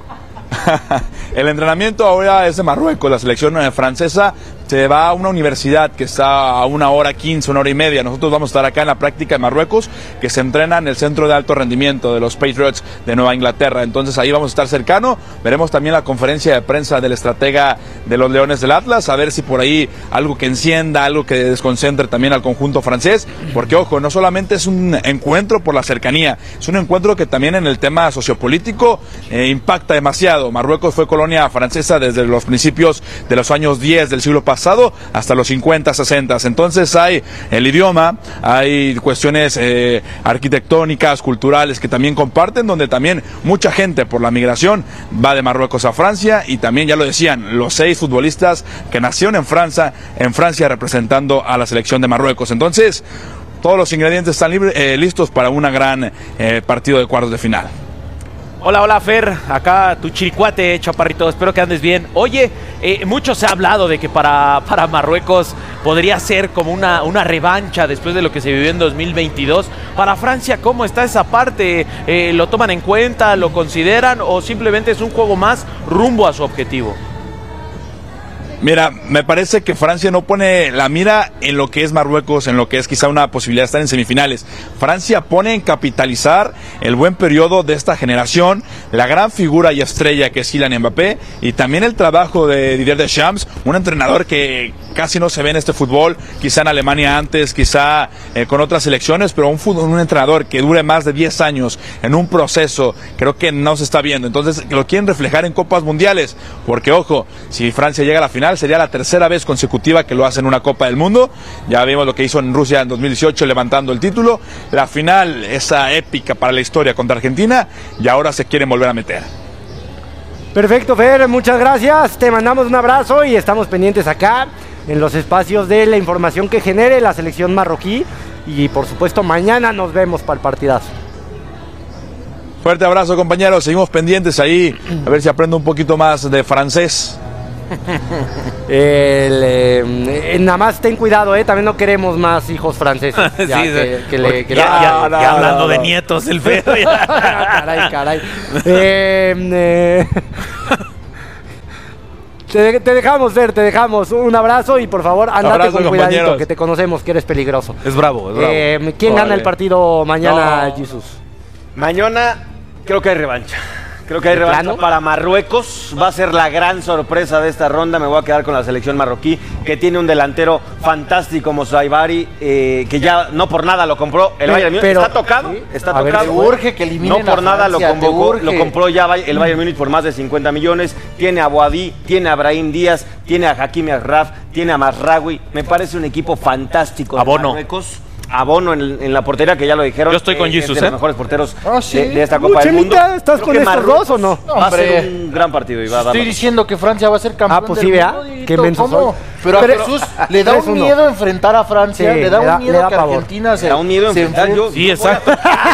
[SPEAKER 14] El entrenamiento ahora es de Marruecos, la selección francesa se va a una universidad que está a una hora quince, una hora y media. Nosotros vamos a estar acá en la práctica de Marruecos, que se entrena en el centro de alto rendimiento de los Patriots de Nueva Inglaterra. Entonces ahí vamos a estar cercano. Veremos también la conferencia de prensa del estratega de los Leones del Atlas, a ver si por ahí algo que encienda, algo que desconcentre también al conjunto francés, porque ojo, no solamente es un encuentro por la cercanía, es un encuentro que también en el tema sociopolítico eh, impacta demasiado. Marruecos fue colonia francesa desde los principios de los años diez del siglo pasado hasta los cincuenta, sesenta. Entonces hay el idioma, hay cuestiones eh, arquitectónicas, culturales que también comparten, donde también mucha gente por la migración va de Marruecos a Francia, y también ya lo decían, los seis futbolistas que nacieron en Francia, en Francia representando a la selección de Marruecos. Entonces, todos los ingredientes están libre, eh, listos para un gran eh, partido de cuartos de final.
[SPEAKER 4] Hola, hola Fer, acá tu chiricuate, chaparrito, espero que andes bien. Oye, eh, mucho se ha hablado de que para, para Marruecos podría ser como una, una revancha después de lo que se vivió en dos mil veintidós. Para Francia, ¿cómo está esa parte? Eh, ¿Lo toman en cuenta, lo consideran o simplemente es un juego más rumbo a su objetivo?
[SPEAKER 14] Mira, me parece que Francia no pone la mira en lo que es Marruecos, en lo que es quizá una posibilidad de estar en semifinales. Francia pone en capitalizar el buen periodo de esta generación, la gran figura y estrella que es Kylian Mbappé, y también el trabajo de Didier Deschamps, un entrenador que casi no se ve en este fútbol, quizá en Alemania antes, quizá eh, con otras selecciones, pero un, fútbol, un entrenador que dure más de diez años en un proceso, creo que no se está viendo. Entonces lo quieren reflejar en Copas Mundiales, porque ojo, si Francia llega a la final, sería la tercera vez consecutiva que lo hace en una Copa del Mundo. Ya vimos lo que hizo en Rusia en dos mil dieciocho levantando el título, la final, esa épica para la historia contra Argentina, y ahora se quieren volver a meter.
[SPEAKER 3] Perfecto, Fer, muchas gracias, te mandamos un abrazo y estamos pendientes acá en los espacios de la información que genere la selección marroquí, y por supuesto mañana nos vemos para el partidazo.
[SPEAKER 14] Fuerte abrazo, compañeros, seguimos pendientes ahí, a ver si aprendo un poquito más de francés.
[SPEAKER 3] El, eh, nada más ten cuidado, eh, también no queremos más hijos franceses. Ya,
[SPEAKER 4] sí,
[SPEAKER 3] que, que le, que
[SPEAKER 4] ya,
[SPEAKER 3] le...
[SPEAKER 4] ya,
[SPEAKER 3] no, no,
[SPEAKER 4] ya hablando
[SPEAKER 3] no,
[SPEAKER 4] de
[SPEAKER 3] no.
[SPEAKER 4] nietos, el feo.
[SPEAKER 3] Caray, caray. Eh, eh, te, te dejamos ver, te dejamos. Un abrazo y por favor, andate
[SPEAKER 14] Abrazo,
[SPEAKER 3] con cuidadito,
[SPEAKER 14] compañeros.
[SPEAKER 3] que te conocemos, que eres peligroso.
[SPEAKER 4] Es bravo, es bravo.
[SPEAKER 3] Eh, ¿Quién
[SPEAKER 2] Vale.
[SPEAKER 3] gana el partido mañana,
[SPEAKER 2] No.
[SPEAKER 3] Jesús?
[SPEAKER 2] Mañana creo que hay revancha. Creo que hay
[SPEAKER 3] ¿De
[SPEAKER 2] revancha
[SPEAKER 3] plano?
[SPEAKER 2] para Marruecos. Va a ser la gran sorpresa de esta ronda. Me voy a quedar con la selección marroquí, que tiene un delantero fantástico como Saibari, eh, que ya no por nada lo compró el
[SPEAKER 3] Pero-
[SPEAKER 2] Bayern Múnich.
[SPEAKER 3] pero-
[SPEAKER 2] Está tocado,
[SPEAKER 3] sí.
[SPEAKER 2] está
[SPEAKER 3] A ver,
[SPEAKER 2] tocado.
[SPEAKER 3] te
[SPEAKER 1] urge que eliminen
[SPEAKER 2] No por
[SPEAKER 1] a
[SPEAKER 2] nada
[SPEAKER 1] Francia,
[SPEAKER 2] lo
[SPEAKER 1] te
[SPEAKER 2] convocó,
[SPEAKER 1] urge.
[SPEAKER 2] lo compró ya el Bayern Múnich por más de cincuenta millones. Tiene a Boadí, tiene a Brahim Díaz, tiene a Hakimi Ashraf, tiene a Mazraoui. Me parece un equipo fantástico de
[SPEAKER 4] Abono.
[SPEAKER 2] Marruecos. Abono en, en la portería, que ya lo dijeron.
[SPEAKER 4] Yo estoy con
[SPEAKER 2] eh,
[SPEAKER 4] Jesus,
[SPEAKER 2] es de los
[SPEAKER 4] ¿eh?
[SPEAKER 2] mejores porteros
[SPEAKER 1] Ah, sí.
[SPEAKER 2] de, de esta
[SPEAKER 3] Uh,
[SPEAKER 2] Copa del Mundo.
[SPEAKER 3] Chemita, ¿estás
[SPEAKER 2] Creo
[SPEAKER 3] con
[SPEAKER 2] que
[SPEAKER 3] estos
[SPEAKER 2] Marruecos
[SPEAKER 3] dos o no?
[SPEAKER 2] Va a ser
[SPEAKER 1] Hombre.
[SPEAKER 2] un gran partido y va a dar
[SPEAKER 1] Estoy
[SPEAKER 2] la-
[SPEAKER 1] diciendo que Francia va a ser campeón
[SPEAKER 3] Ah, pues
[SPEAKER 1] del
[SPEAKER 3] sí, vea,
[SPEAKER 1] mundo, Dieguito,
[SPEAKER 3] qué menso
[SPEAKER 1] ¿cómo?
[SPEAKER 3] soy.
[SPEAKER 1] Pero a
[SPEAKER 3] Pero-
[SPEAKER 1] Jesús le da
[SPEAKER 3] tres
[SPEAKER 1] un
[SPEAKER 3] uno.
[SPEAKER 1] miedo enfrentar a Francia,
[SPEAKER 3] Sí,
[SPEAKER 1] le da
[SPEAKER 3] le da-
[SPEAKER 1] un miedo
[SPEAKER 3] le da
[SPEAKER 1] que
[SPEAKER 3] pavor.
[SPEAKER 1] Argentina se
[SPEAKER 2] Le da un miedo
[SPEAKER 1] se
[SPEAKER 2] enfrentar,
[SPEAKER 1] enfrente.
[SPEAKER 2] yo-
[SPEAKER 4] Sí, exacto.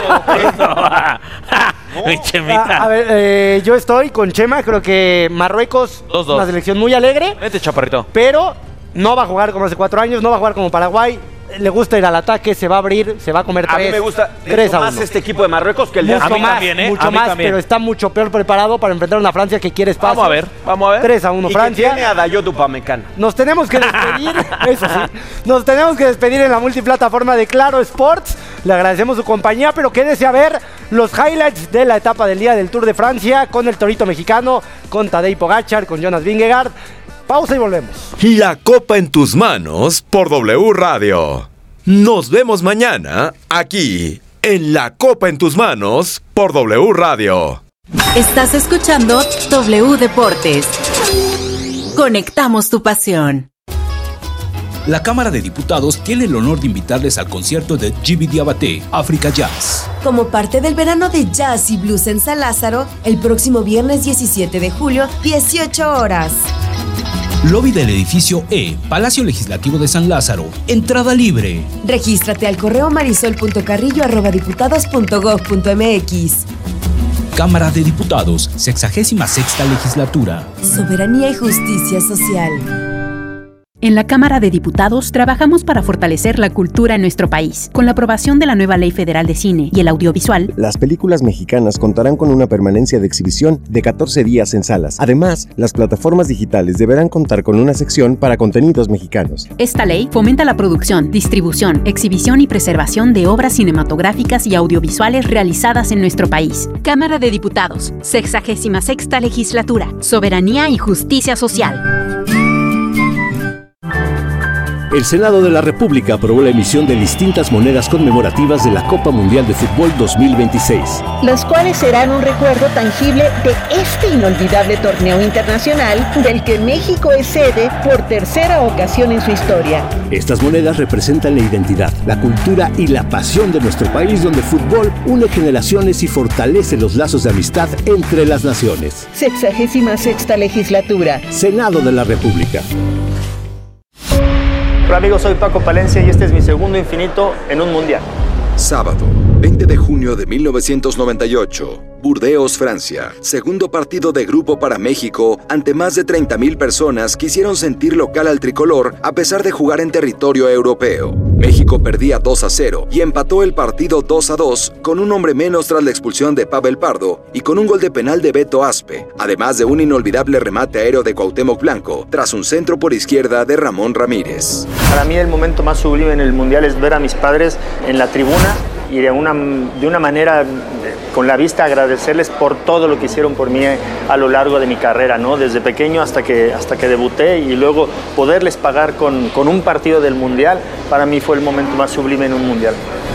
[SPEAKER 4] Mi Chemita.
[SPEAKER 3] A, a ver, eh, yo estoy con Chema, creo que Marruecos
[SPEAKER 4] Dos,
[SPEAKER 3] es
[SPEAKER 4] dos.
[SPEAKER 3] una selección muy alegre,
[SPEAKER 4] Vete, chaparrito.
[SPEAKER 3] pero no va a jugar como hace cuatro años, no va a jugar como Paraguay. Le gusta ir al ataque, se va a abrir, se va a comer
[SPEAKER 2] A
[SPEAKER 3] tres.
[SPEAKER 2] mí me gusta
[SPEAKER 3] tres a
[SPEAKER 2] más
[SPEAKER 3] uno.
[SPEAKER 2] este equipo de Marruecos que el de
[SPEAKER 3] Mucho
[SPEAKER 4] A mí
[SPEAKER 3] más,
[SPEAKER 4] también, ¿eh?
[SPEAKER 3] mucho
[SPEAKER 4] A mí
[SPEAKER 3] más,
[SPEAKER 4] también.
[SPEAKER 3] pero está mucho peor preparado para enfrentar a una Francia que quiere espacio.
[SPEAKER 4] Vamos a ver, vamos a ver.
[SPEAKER 3] tres a uno
[SPEAKER 2] Y que
[SPEAKER 3] Francia.
[SPEAKER 2] tiene a Dayot Upamecano.
[SPEAKER 3] Nos tenemos que despedir, eso sí, nos tenemos que despedir en la multiplataforma de Claro Sports. Le agradecemos su compañía, pero quédese a ver los highlights de la etapa del día del Tour de Francia con el Torito mexicano, con Tadej Pogačar, con Jonas Vingegaard. Pausa y volvemos.
[SPEAKER 6] La copa en tus manos por W Radio. Nos vemos mañana aquí en La Copa en tus manos por W Radio.
[SPEAKER 7] Estás escuchando W Deportes. Conectamos tu pasión.
[SPEAKER 16] La Cámara de Diputados tiene el honor de invitarles al concierto de Djiby Diabaté, Africa Jazz.
[SPEAKER 17] Como parte del verano de jazz y blues en San Lázaro, el próximo viernes diecisiete de julio, dieciocho horas.
[SPEAKER 16] Lobby del edificio E, Palacio Legislativo de San Lázaro. Entrada libre.
[SPEAKER 17] Regístrate al correo marisol punto carrillo arroba diputados punto gob punto mx.
[SPEAKER 16] Cámara de Diputados, sexagésima sexta legislatura.
[SPEAKER 17] Soberanía y justicia social.
[SPEAKER 18] En la Cámara de Diputados trabajamos para fortalecer la cultura en nuestro país. Con la aprobación de la nueva Ley Federal de Cine y el Audiovisual,
[SPEAKER 19] las películas mexicanas contarán con una permanencia de exhibición de catorce días en salas. Además, las plataformas digitales deberán contar con una sección para contenidos mexicanos.
[SPEAKER 18] esta ley fomenta la producción, distribución, exhibición y preservación de obras cinematográficas y audiovisuales realizadas en nuestro país. Cámara de Diputados, sexagésima sexta legislatura, soberanía y justicia social.
[SPEAKER 20] El Senado de la República aprobó la emisión de distintas monedas conmemorativas de la Copa Mundial de Fútbol dos mil veintiséis.
[SPEAKER 21] Las cuales serán un recuerdo tangible de este inolvidable torneo internacional del que México es sede por tercera ocasión en su historia.
[SPEAKER 20] Estas monedas representan la identidad, la cultura y la pasión de nuestro país, donde el fútbol une generaciones y fortalece los lazos de amistad entre las naciones.
[SPEAKER 21] Sexagésima sexta legislatura.
[SPEAKER 20] Senado de la República.
[SPEAKER 22] Hola amigos, soy Paco Palencia y este es mi segundo infinito en un mundial.
[SPEAKER 12] Sábado, veinte de junio de mil novecientos noventa y ocho, Burdeos, Francia. Segundo partido de grupo para México ante más de treinta mil personas que hicieron sentir local al tricolor a pesar de jugar en territorio europeo. México perdía dos a cero y empató el partido dos a dos con un hombre menos tras la expulsión de Pavel Pardo y con un gol de penal de Beto Aspe, además de un inolvidable remate aéreo de Cuauhtémoc Blanco tras un centro por izquierda de Ramón Ramírez.
[SPEAKER 22] Para mí el momento más sublime en el mundial es ver a mis padres en la tribuna y de una, de una manera con la vista agradecerles por todo lo que hicieron por mí a lo largo de mi carrera, ¿no? Desde pequeño hasta que, hasta que debuté, y luego poderles pagar con, con un partido del Mundial, para mí fue el momento más sublime en un Mundial.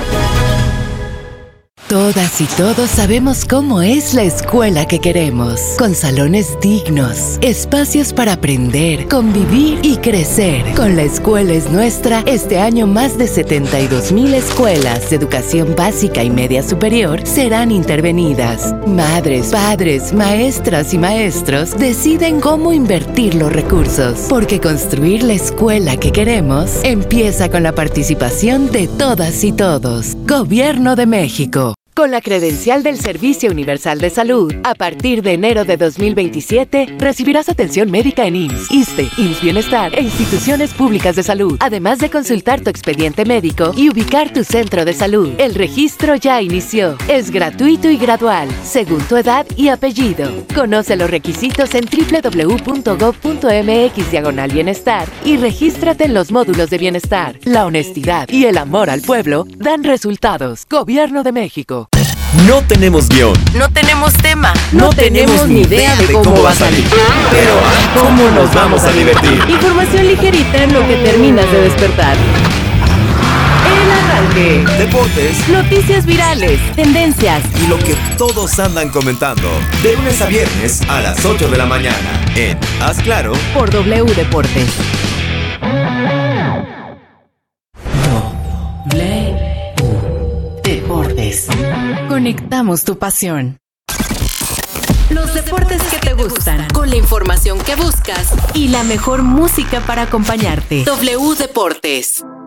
[SPEAKER 9] Todas y todos sabemos cómo es la escuela que queremos, con salones dignos, espacios para aprender, convivir y crecer. Con La Escuela es Nuestra, este año más de setenta y dos mil escuelas de educación básica y media superior serán intervenidas. Madres, padres, maestras y maestros deciden cómo invertir los recursos, porque construir la escuela que queremos empieza con la participación de todas y todos. Gobierno de México. Con la credencial del Servicio Universal de Salud, a partir de enero de dos mil veintisiete, recibirás atención médica en I M S S, ISSSTE, I M S S Bienestar e instituciones públicas de salud, además de consultar tu expediente médico y ubicar tu centro de salud. El registro ya inició. Es gratuito y gradual, según tu edad y apellido. Conoce los requisitos en doble u doble u doble u punto gob punto eme equis diagonal bienestar y regístrate en los módulos de bienestar. La honestidad y el amor al pueblo dan resultados. Gobierno de México.
[SPEAKER 6] No tenemos guión.
[SPEAKER 8] No tenemos tema.
[SPEAKER 9] No, no tenemos ni idea de cómo, cómo va a salir.
[SPEAKER 6] Pero ¿cómo nos vamos a divertir?
[SPEAKER 8] Información ligerita en lo que terminas de despertar. El arranque.
[SPEAKER 6] Deportes.
[SPEAKER 8] Noticias virales. Tendencias.
[SPEAKER 6] Y lo que todos andan comentando. De lunes a viernes a las ocho de la mañana. En Haz Claro.
[SPEAKER 8] Por W Deportes.
[SPEAKER 9] W Deportes.
[SPEAKER 8] Conectamos tu pasión. Los deportes que te gustan,
[SPEAKER 7] con la información que buscas
[SPEAKER 8] y la mejor música para acompañarte.
[SPEAKER 7] W Deportes.